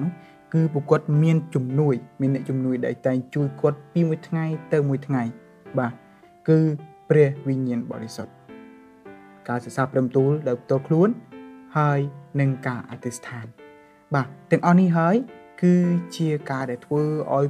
គឺពួកគាត់មានជំនួយមានអ្នកជំនួយដែលតែងជួយគាត់ពីមួយថ្ងៃទៅមួយថ្ងៃបាទគឺព្រះវិញ្ញាណបរិសុទ្ធការសិក្សាព្រមទូលដោយផ្ទាល់ខ្លួនហើយនឹងការអធិស្ឋានបាទទាំងអស់នេះហើយគឺជាការដែលធ្វើឲ្យ